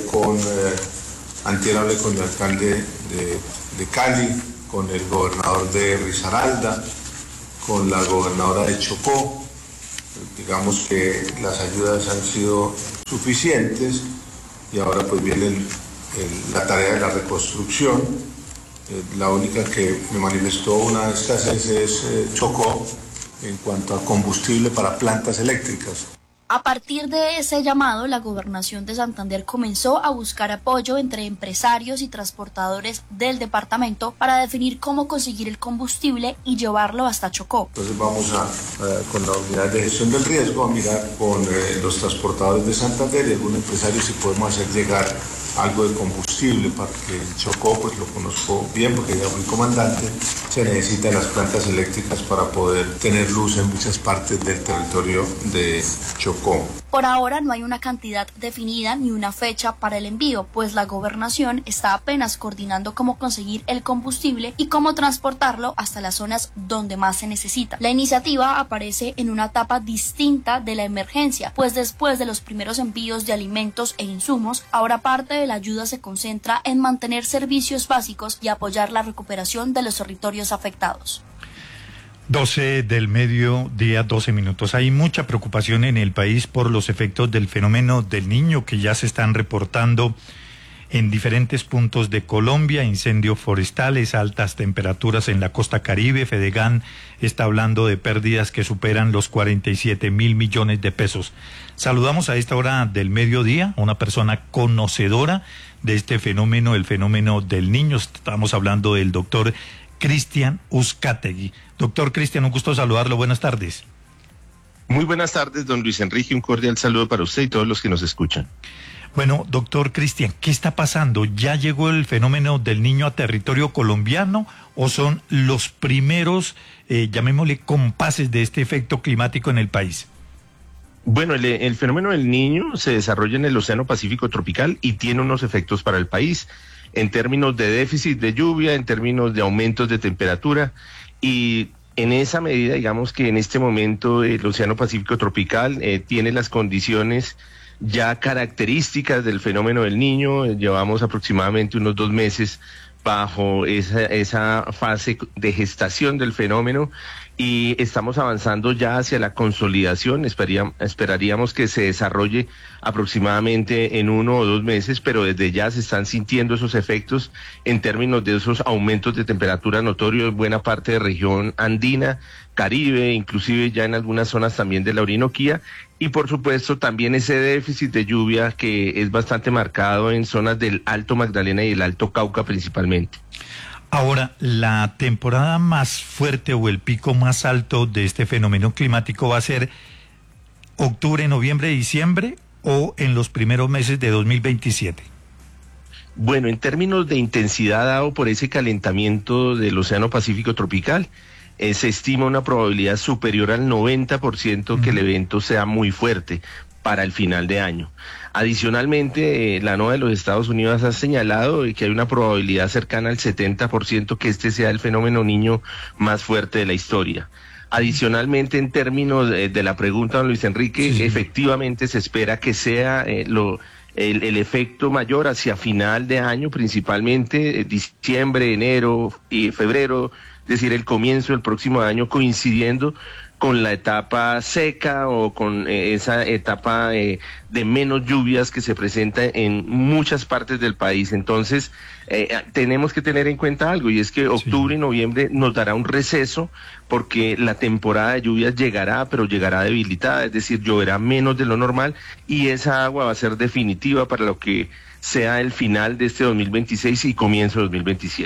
antier hablé con el alcalde de Cali, con el gobernador de Risaralda, con la gobernadora de Chocó. Digamos que las ayudas han sido suficientes y ahora pues viene la tarea de la reconstrucción. La única que me manifestó una escasez es Chocó en cuanto a combustible para plantas eléctricas. A partir de ese llamado, la Gobernación de Santander comenzó a buscar apoyo entre empresarios y transportadores del departamento para definir cómo conseguir el combustible y llevarlo hasta Chocó. Entonces vamos con la unidad de gestión del riesgo a mirar con los transportadores de Santander y algún empresario si podemos hacer llegar algo de combustible, porque el Chocó, pues lo conozco bien porque ya fui comandante, se necesitan las plantas eléctricas para poder tener luz en muchas partes del territorio de Chocó. Por ahora no hay una cantidad definida ni una fecha para el envío, pues la gobernación está apenas coordinando cómo conseguir el combustible y cómo transportarlo hasta las zonas donde más se necesita. La iniciativa aparece en una etapa distinta de la emergencia, pues después de los primeros envíos de alimentos e insumos, ahora parte de la ayuda se concentra en mantener servicios básicos y apoyar la recuperación de los territorios afectados. 12 del mediodía, 12 minutos. Hay mucha preocupación en el país por los efectos del fenómeno del Niño que ya se están reportando en diferentes puntos de Colombia, incendios forestales, altas temperaturas en la costa Caribe. Fedegan está hablando de pérdidas que superan los 47.000 millones de pesos. Saludamos a esta hora del mediodía a una persona conocedora de este fenómeno, el fenómeno del Niño. Estamos hablando del doctor Cristian Uzcategui. Doctor Cristian, un gusto saludarlo. Buenas tardes. Muy buenas tardes, don Luis Enrique. Un cordial saludo para usted y todos los que nos escuchan. Bueno, doctor Cristian, ¿qué está pasando? ¿Ya llegó el fenómeno del Niño a territorio colombiano o son los primeros, llamémosle, compases de este efecto climático en el país? Bueno, el fenómeno del Niño se desarrolla en el Océano Pacífico tropical y tiene unos efectos para el país en términos de déficit de lluvia, en términos de aumentos de temperatura, y en esa medida, digamos que en este momento el Océano Pacífico tropical tiene las condiciones ya características del fenómeno del Niño. Llevamos aproximadamente unos 2 meses bajo esa fase de gestación del fenómeno y estamos avanzando ya hacia la consolidación. Esperaríamos que se desarrolle aproximadamente en 1 o 2 meses, pero desde ya se están sintiendo esos efectos en términos de esos aumentos de temperatura notorios en buena parte de región andina, Caribe, inclusive ya en algunas zonas también de la Orinoquía, y por supuesto también ese déficit de lluvia que es bastante marcado en zonas del Alto Magdalena y el Alto Cauca principalmente. Ahora, ¿la temporada más fuerte o el pico más alto de este fenómeno climático va a ser octubre, noviembre, diciembre o en los primeros meses de 2027? Bueno, en términos de intensidad dado por ese calentamiento del Océano Pacífico tropical, se estima una probabilidad superior al 90% que el evento sea muy fuerte para el final de año. Adicionalmente, la NOAA de los Estados Unidos ha señalado que hay una probabilidad cercana al 70% que este sea el fenómeno Niño más fuerte de la historia. Adicionalmente, en términos de la pregunta, don Luis Enrique, efectivamente se espera que sea el efecto mayor hacia final de año, principalmente diciembre, enero y febrero, es decir, el comienzo del próximo año, coincidiendo con la etapa seca o con esa etapa de menos lluvias que se presenta en muchas partes del país. Entonces, tenemos que tener en cuenta algo, y es que octubre y noviembre nos dará un receso porque la temporada de lluvias llegará, pero llegará debilitada, es decir, lloverá menos de lo normal y esa agua va a ser definitiva para lo que sea el final de este 2026 y comienzo de 2027.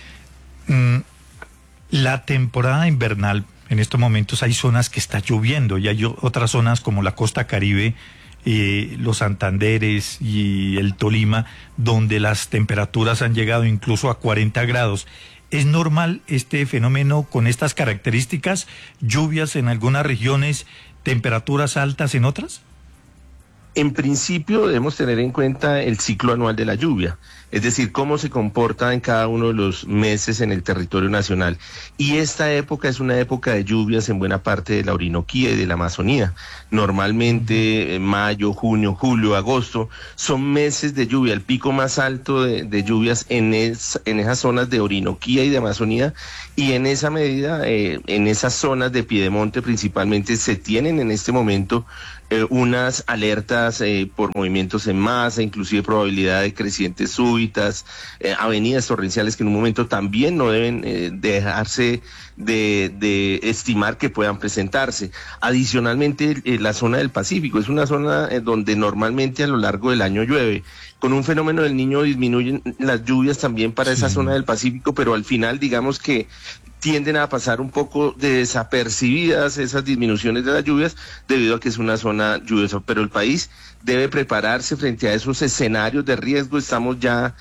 La temporada invernal, en estos momentos hay zonas que está lloviendo y hay otras zonas como la costa Caribe, los Santanderes y el Tolima, donde las temperaturas han llegado incluso a 40 grados. ¿Es normal este fenómeno con estas características? ¿Lluvias en algunas regiones, temperaturas altas en otras? En principio debemos tener en cuenta el ciclo anual de la lluvia, es decir, cómo se comporta en cada uno de los meses en el territorio nacional. Y esta época es una época de lluvias en buena parte de la Orinoquía y de la Amazonía. Normalmente mayo, junio, julio, agosto son meses de lluvia. El pico más alto de lluvias en esas zonas de Orinoquía y de Amazonía, y en esa medida, en esas zonas de Piedemonte principalmente, se tienen en este momento unas alertas por movimientos en masa, inclusive probabilidad de crecientes súbitas, avenidas torrenciales que en un momento también no deben dejarse de estimar que puedan presentarse. Adicionalmente, la zona del Pacífico es una zona donde normalmente a lo largo del año llueve. Con un fenómeno del Niño disminuyen las lluvias también para esa zona del Pacífico, pero al final digamos que tienden a pasar un poco desapercibidas esas disminuciones de las lluvias debido a que es una zona lluviosa, pero el país debe prepararse frente a esos escenarios de riesgo. Estamos ya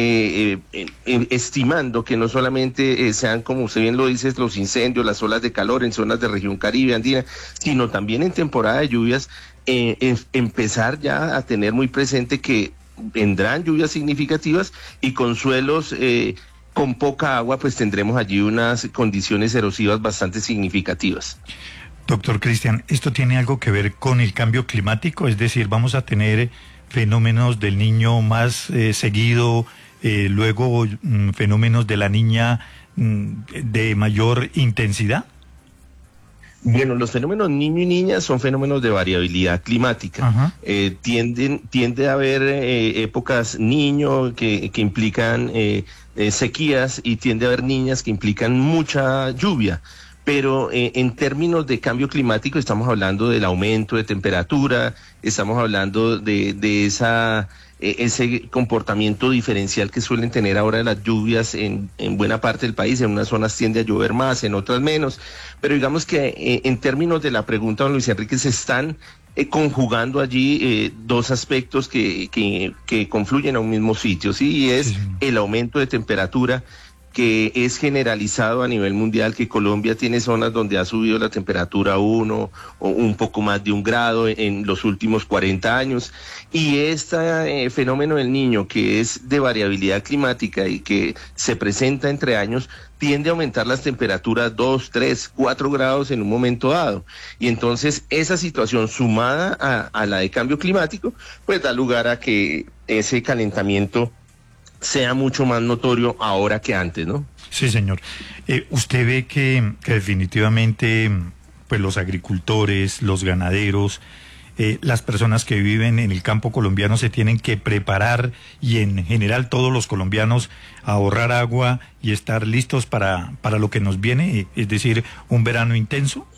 estimando que no solamente sean, como usted bien lo dice, los incendios, las olas de calor en zonas de región Caribe, andina, sino también en temporada de lluvias, empezar ya a tener muy presente que vendrán lluvias significativas y con suelos con poca agua, pues tendremos allí unas condiciones erosivas bastante significativas. Doctor Cristian, ¿esto tiene algo que ver con el cambio climático? Es decir, ¿vamos a tener fenómenos del Niño más seguido, luego fenómenos de la Niña de mayor intensidad? Bueno, los fenómenos niño y niña son fenómenos de variabilidad climática. Tiende a haber épocas niño que implican sequías, y tiende a haber niñas que implican mucha lluvia. Pero en términos de cambio climático estamos hablando del aumento de temperatura, estamos hablando de ese comportamiento diferencial que suelen tener ahora las lluvias en buena parte del país. En unas zonas tiende a llover más, en otras menos, pero digamos que en términos de la pregunta, don Luis Enrique, se están conjugando allí dos aspectos que confluyen a un mismo sitio, ¿sí? Y es el aumento de temperatura, que es generalizado a nivel mundial, que Colombia tiene zonas donde ha subido la temperatura 1 o un poco más de 1 grado en los últimos 40 años, y este fenómeno del Niño, que es de variabilidad climática y que se presenta entre años, tiende a aumentar las temperaturas 2, 3, 4 grados en un momento dado, y entonces esa situación sumada a la de cambio climático, pues da lugar a que ese calentamiento sea mucho más notorio ahora que antes, ¿no? Sí, señor. Usted ve que definitivamente pues los agricultores, los ganaderos, las personas que viven en el campo colombiano se tienen que preparar, y en general todos los colombianos, ahorrar agua y estar listos para lo que nos viene, es decir, un verano intenso.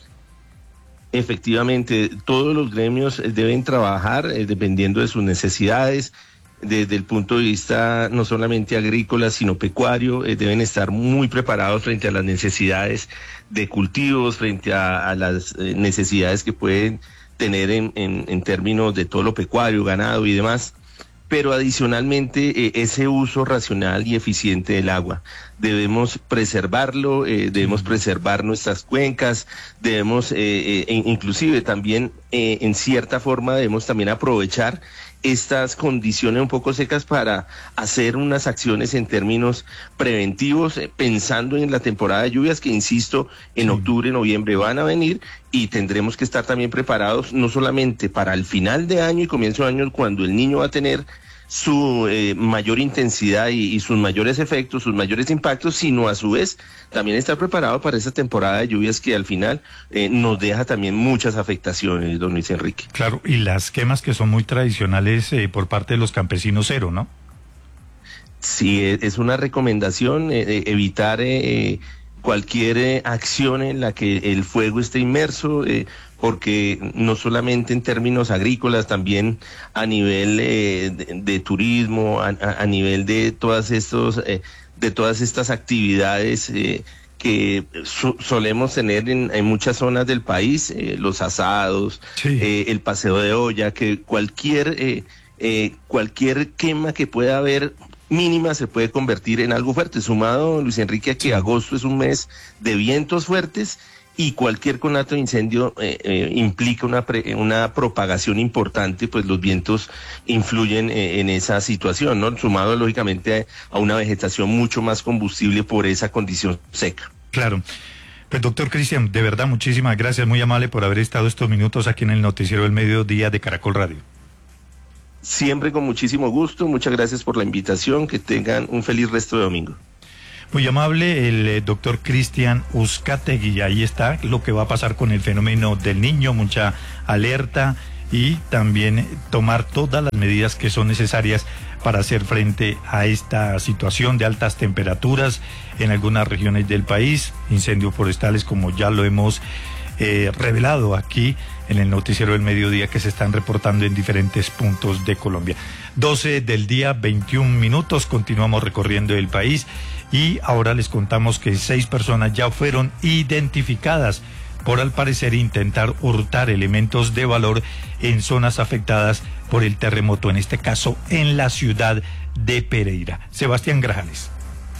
Efectivamente, todos los gremios deben trabajar dependiendo de sus necesidades. Desde el punto de vista no solamente agrícola, sino pecuario, deben estar muy preparados frente a las necesidades de cultivos, frente a las necesidades que pueden tener en términos de todo lo pecuario, ganado y demás. Pero adicionalmente ese uso racional y eficiente del agua, debemos preservarlo, debemos preservar nuestras cuencas, debemos inclusive también en cierta forma debemos también aprovechar estas condiciones un poco secas para hacer unas acciones en términos preventivos, pensando en la temporada de lluvias que, insisto, en octubre, noviembre van a venir, y tendremos que estar también preparados no solamente para el final de año y comienzo de año, cuando el Niño va a tener su mayor intensidad y sus mayores efectos, sus mayores impactos, sino a su vez también estar preparado para esa temporada de lluvias que al final nos deja también muchas afectaciones, don Luis Enrique. Claro, y las quemas que son muy tradicionales por parte de los campesinos, cero, ¿no? Sí, es una recomendación evitar cualquier acción en la que el fuego esté inmerso, porque no solamente en términos agrícolas, también a nivel de turismo, a nivel de todas estas actividades que solemos tener en muchas zonas del país, los asados, el paseo de olla, que cualquier quema que pueda haber mínima se puede convertir en algo fuerte, sumado, Luis Enrique, a que agosto es un mes de vientos fuertes y cualquier conato de incendio implica una propagación importante, pues los vientos influyen en esa situación, ¿no? Sumado lógicamente a una vegetación mucho más combustible por esa condición seca. Claro. Pues doctor Cristian, de verdad muchísimas gracias, muy amable por haber estado estos minutos aquí en el Noticiero del Mediodía de Caracol Radio. Siempre con muchísimo gusto, muchas gracias por la invitación, que tengan un feliz resto de domingo. Muy amable el doctor Cristian Uzcategui, ahí está lo que va a pasar con el fenómeno del Niño, mucha alerta y también tomar todas las medidas que son necesarias para hacer frente a esta situación de altas temperaturas en algunas regiones del país, incendios forestales como ya lo hemos revelado aquí en el Noticiero del Mediodía que se están reportando en diferentes puntos de Colombia. 12 del día, 21 minutos, continuamos recorriendo el país y ahora les contamos que 6 personas ya fueron identificadas por al parecer intentar hurtar elementos de valor en zonas afectadas por el terremoto, en este caso en la ciudad de Pereira. Sebastián Grajales.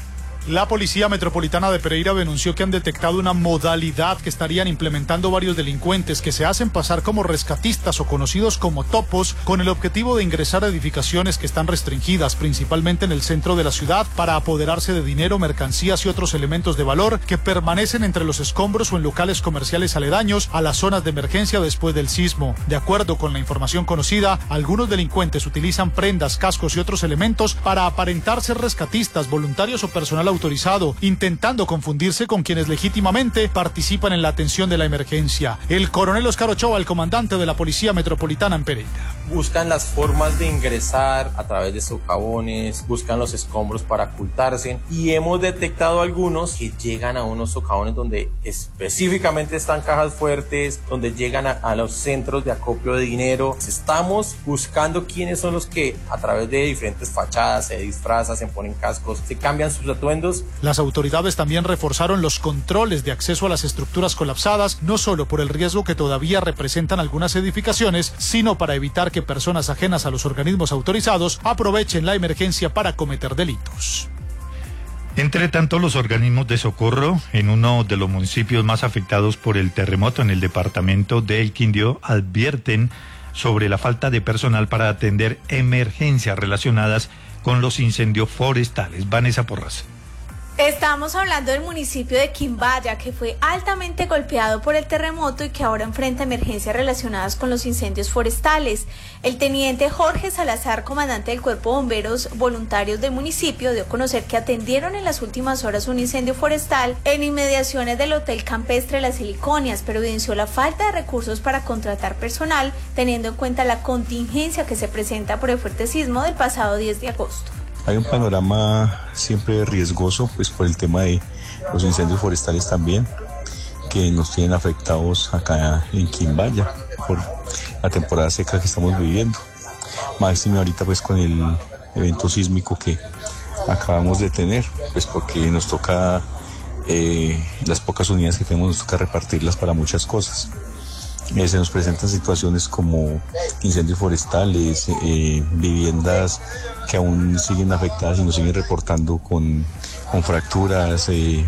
La Policía Metropolitana de Pereira denunció que han detectado una modalidad que estarían implementando varios delincuentes que se hacen pasar como rescatistas o conocidos como topos, con el objetivo de ingresar a edificaciones que están restringidas, principalmente en el centro de la ciudad, para apoderarse de dinero, mercancías y otros elementos de valor que permanecen entre los escombros o en locales comerciales aledaños a las zonas de emergencia después del sismo. De acuerdo con la información conocida, algunos delincuentes utilizan prendas, cascos y otros elementos para aparentar ser rescatistas, voluntarios o personal autorizado, intentando confundirse con quienes legítimamente participan en la atención de la emergencia. El coronel Oscar Ochoa, el comandante de la Policía Metropolitana en Pereira. Buscan las formas de ingresar a través de socavones, buscan los escombros para ocultarse y hemos detectado algunos que llegan a unos socavones donde específicamente están cajas fuertes, donde llegan a los centros de acopio de dinero. Estamos buscando quiénes son los que a través de diferentes fachadas se disfrazan, se ponen cascos, se cambian sus atuendos. Las autoridades también reforzaron los controles de acceso a las estructuras colapsadas, no solo por el riesgo que todavía representan algunas edificaciones, sino para evitar que personas ajenas a los organismos autorizados aprovechen la emergencia para cometer delitos. Entre tanto, los organismos de socorro en uno de los municipios más afectados por el terremoto en el departamento de El Quindío advierten sobre la falta de personal para atender emergencias relacionadas con los incendios forestales. Vanessa Porras. Estamos hablando del municipio de Quimbaya, que fue altamente golpeado por el terremoto y que ahora enfrenta emergencias relacionadas con los incendios forestales. El teniente Jorge Salazar, comandante del Cuerpo de Bomberos Voluntarios del municipio, dio a conocer que atendieron en las últimas horas un incendio forestal en inmediaciones del Hotel Campestre Las Siliconias, pero evidenció la falta de recursos para contratar personal, teniendo en cuenta la contingencia que se presenta por el fuerte sismo del pasado 10 de agosto. Hay un panorama siempre riesgoso, pues por el tema de los incendios forestales también, que nos tienen afectados acá en Quimbaya por la temporada seca que estamos viviendo. Máximo ahorita pues con el evento sísmico que acabamos de tener, pues porque nos toca, las pocas unidades que tenemos nos toca repartirlas para muchas cosas. Se nos presentan situaciones como incendios forestales, viviendas que aún siguen afectadas y nos siguen reportando con fracturas,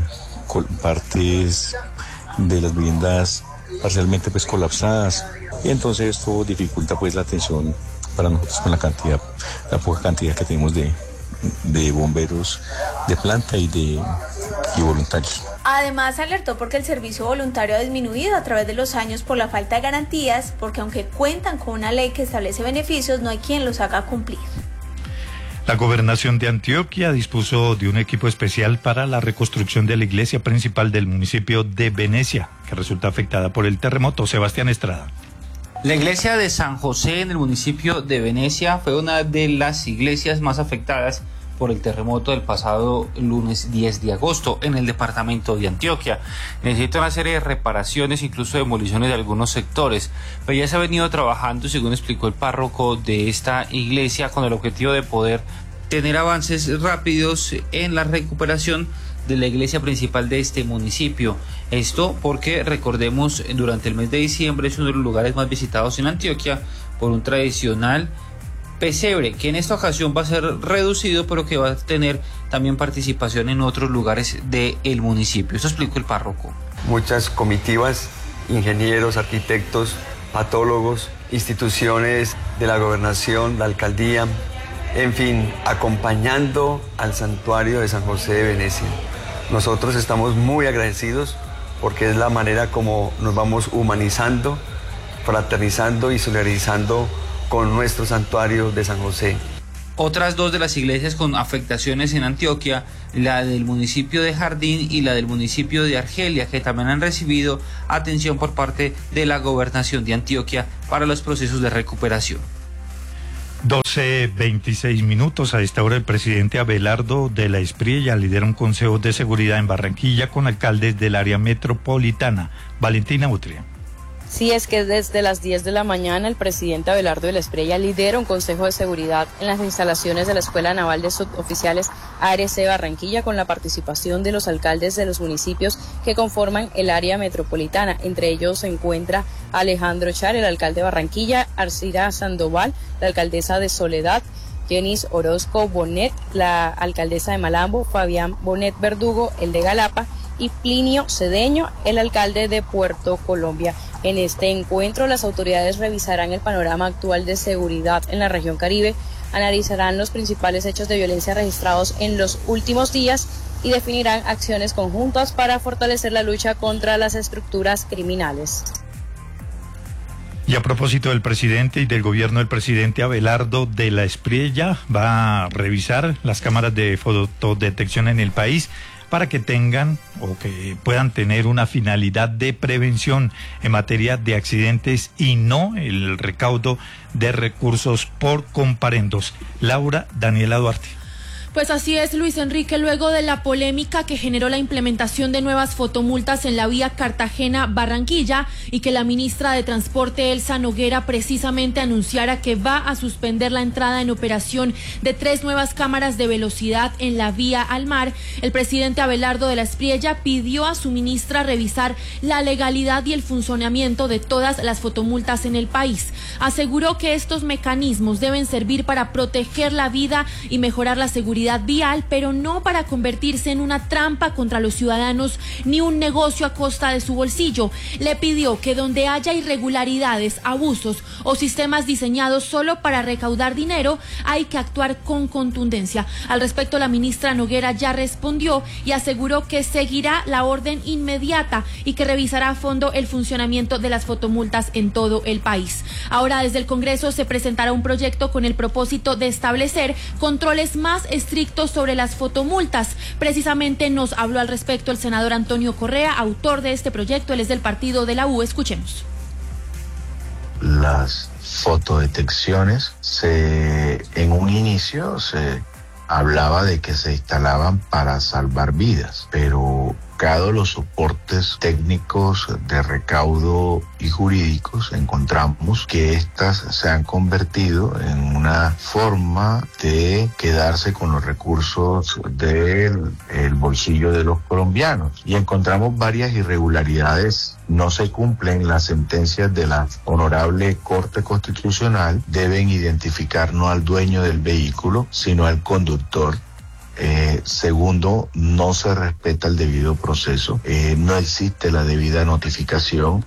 partes de las viviendas parcialmente pues colapsadas, y entonces esto dificulta pues la atención para nosotros con la poca cantidad que tenemos de bomberos de planta y voluntarios. Además, alertó porque el servicio voluntario ha disminuido a través de los años por la falta de garantías, porque aunque cuentan con una ley que establece beneficios, no hay quien los haga cumplir. La gobernación de Antioquia dispuso de un equipo especial para la reconstrucción de la iglesia principal del municipio de Venecia, que resulta afectada por el terremoto. Sebastián Estrada. La iglesia de San José en el municipio de Venecia fue una de las iglesias más afectadas por el terremoto del pasado lunes 10 de agosto en el departamento de Antioquia. Necesita una serie de reparaciones, incluso demoliciones de algunos sectores, pero ya se ha venido trabajando, según explicó el párroco de esta iglesia, con el objetivo de poder tener avances rápidos en la recuperación de la iglesia principal de este municipio. Esto porque, recordemos, durante el mes de diciembre es uno de los lugares más visitados en Antioquia por un tradicional Pesebre, que en esta ocasión va a ser reducido, pero que va a tener también participación en otros lugares del municipio. Esto explicó el párroco. Muchas comitivas, ingenieros, arquitectos, patólogos, instituciones de la gobernación, la alcaldía, en fin, acompañando al santuario de San José de Venecia. Nosotros estamos muy agradecidos porque es la manera como nos vamos humanizando, fraternizando y solidarizando con nuestro santuario de San José. Otras dos de las iglesias con afectaciones en Antioquia, la del municipio de Jardín y la del municipio de Argelia, que también han recibido atención por parte de la gobernación de Antioquia para los procesos de recuperación. 12:26. A esta hora el presidente Abelardo de la Espriella lidera un consejo de seguridad en Barranquilla con alcaldes del área metropolitana. Valentina Utria. Sí, es que desde las 10 de la mañana el presidente Abelardo de la Espriella lidera un consejo de seguridad en las instalaciones de la Escuela Naval de Suboficiales ARC Barranquilla con la participación de los alcaldes de los municipios que conforman el área metropolitana. Entre ellos se encuentra Alejandro Char, el alcalde de Barranquilla, Arcira Sandoval, la alcaldesa de Soledad, Jenis Orozco Bonet, la alcaldesa de Malambo, Fabián Bonet Verdugo, el de Galapa, y Plinio Cedeño, el alcalde de Puerto Colombia. En este encuentro, las autoridades revisarán el panorama actual de seguridad en la región Caribe, analizarán los principales hechos de violencia registrados en los últimos días y definirán acciones conjuntas para fortalecer la lucha contra las estructuras criminales. Y a propósito del presidente y del gobierno del presidente Abelardo de la Espriella, va a revisar las cámaras de fotodetección en el país para que tengan o que puedan tener una finalidad de prevención en materia de accidentes y no el recaudo de recursos por comparendos. Laura Daniela Duarte. Pues así es, Luis Enrique, luego de la polémica que generó la implementación de nuevas fotomultas en la vía Cartagena-Barranquilla y que la ministra de Transporte, Elsa Noguera, precisamente anunciara que va a suspender la entrada en operación de 3 nuevas cámaras de velocidad en la vía al mar, el presidente Abelardo de la Espriella pidió a su ministra revisar la legalidad y el funcionamiento de todas las fotomultas en el país. Aseguró que estos mecanismos deben servir para proteger la vida y mejorar la seguridad vial, pero no para convertirse en una trampa contra los ciudadanos ni un negocio a costa de su bolsillo. Le pidió que donde haya irregularidades, abusos o sistemas diseñados solo para recaudar dinero, hay que actuar con contundencia. Al respecto, la ministra Noguera ya respondió y aseguró que seguirá la orden inmediata y que revisará a fondo el funcionamiento de las fotomultas en todo el país. Ahora, desde el Congreso se presentará un proyecto con el propósito de establecer controles más estrictos sobre las fotomultas. Precisamente nos habló al respecto el senador Antonio Correa, autor de este proyecto. Él es del partido de la U. Escuchemos. Las fotodetecciones en un inicio se hablaba de que se instalaban para salvar vidas, pero dado los soportes técnicos de recaudo y jurídicos, encontramos que estas se han convertido en una forma de quedarse con los recursos del bolsillo de los colombianos. Y encontramos varias irregularidades. No se cumplen las sentencias de la Honorable Corte Constitucional. Deben identificar no al dueño del vehículo, sino al conductor. Segundo, no se respeta el debido proceso, no existe la debida notificación.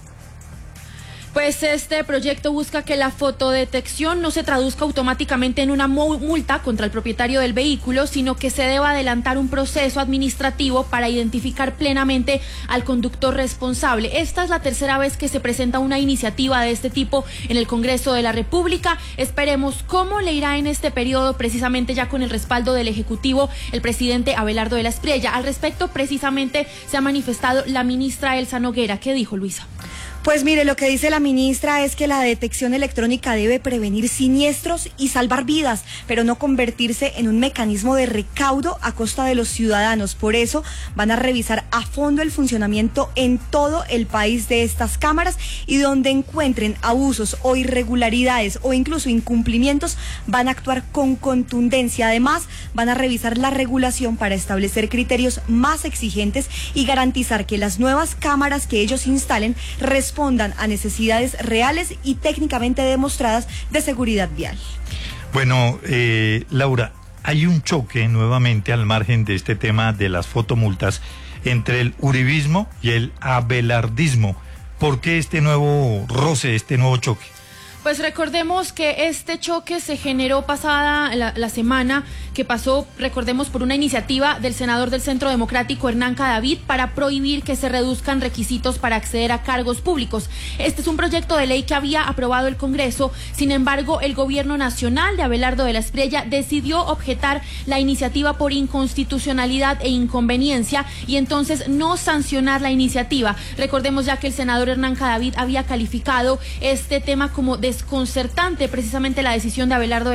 Pues este proyecto busca que la fotodetección no se traduzca automáticamente en una multa contra el propietario del vehículo, sino que se deba adelantar un proceso administrativo para identificar plenamente al conductor responsable. Esta es la tercera vez que se presenta una iniciativa de este tipo en el Congreso de la República. Esperemos cómo le irá en este periodo, precisamente ya con el respaldo del Ejecutivo, el presidente Abelardo de la Espriella. Al respecto, precisamente se ha manifestado la ministra Elsa Noguera. ¿Qué dijo, Luisa? Pues mire, lo que dice la ministra es que la detección electrónica debe prevenir siniestros y salvar vidas, pero no convertirse en un mecanismo de recaudo a costa de los ciudadanos. Por eso van a revisar a fondo el funcionamiento en todo el país de estas cámaras y donde encuentren abusos o irregularidades o incluso incumplimientos van a actuar con contundencia. Además, van a revisar la regulación para establecer criterios más exigentes y garantizar que las nuevas cámaras que ellos instalen respondan a necesidades reales y técnicamente demostradas de seguridad vial. Bueno, Laura, hay un choque nuevamente al margen de este tema de las fotomultas entre el uribismo y el abelardismo. ¿Por qué este nuevo roce, este nuevo choque? Pues recordemos que este choque se generó pasada la semana que pasó, recordemos, por una iniciativa del senador del Centro Democrático, Hernán Cadavid, para prohibir que se reduzcan requisitos para acceder a cargos públicos. Este es un proyecto de ley que había aprobado el Congreso. Sin embargo, el gobierno nacional de Abelardo de la Espriella decidió objetar la iniciativa por inconstitucionalidad e inconveniencia y entonces no sancionar la iniciativa. Recordemos ya que el senador Hernán Cadavid había calificado este tema como desconcertante, precisamente la decisión de Abelardo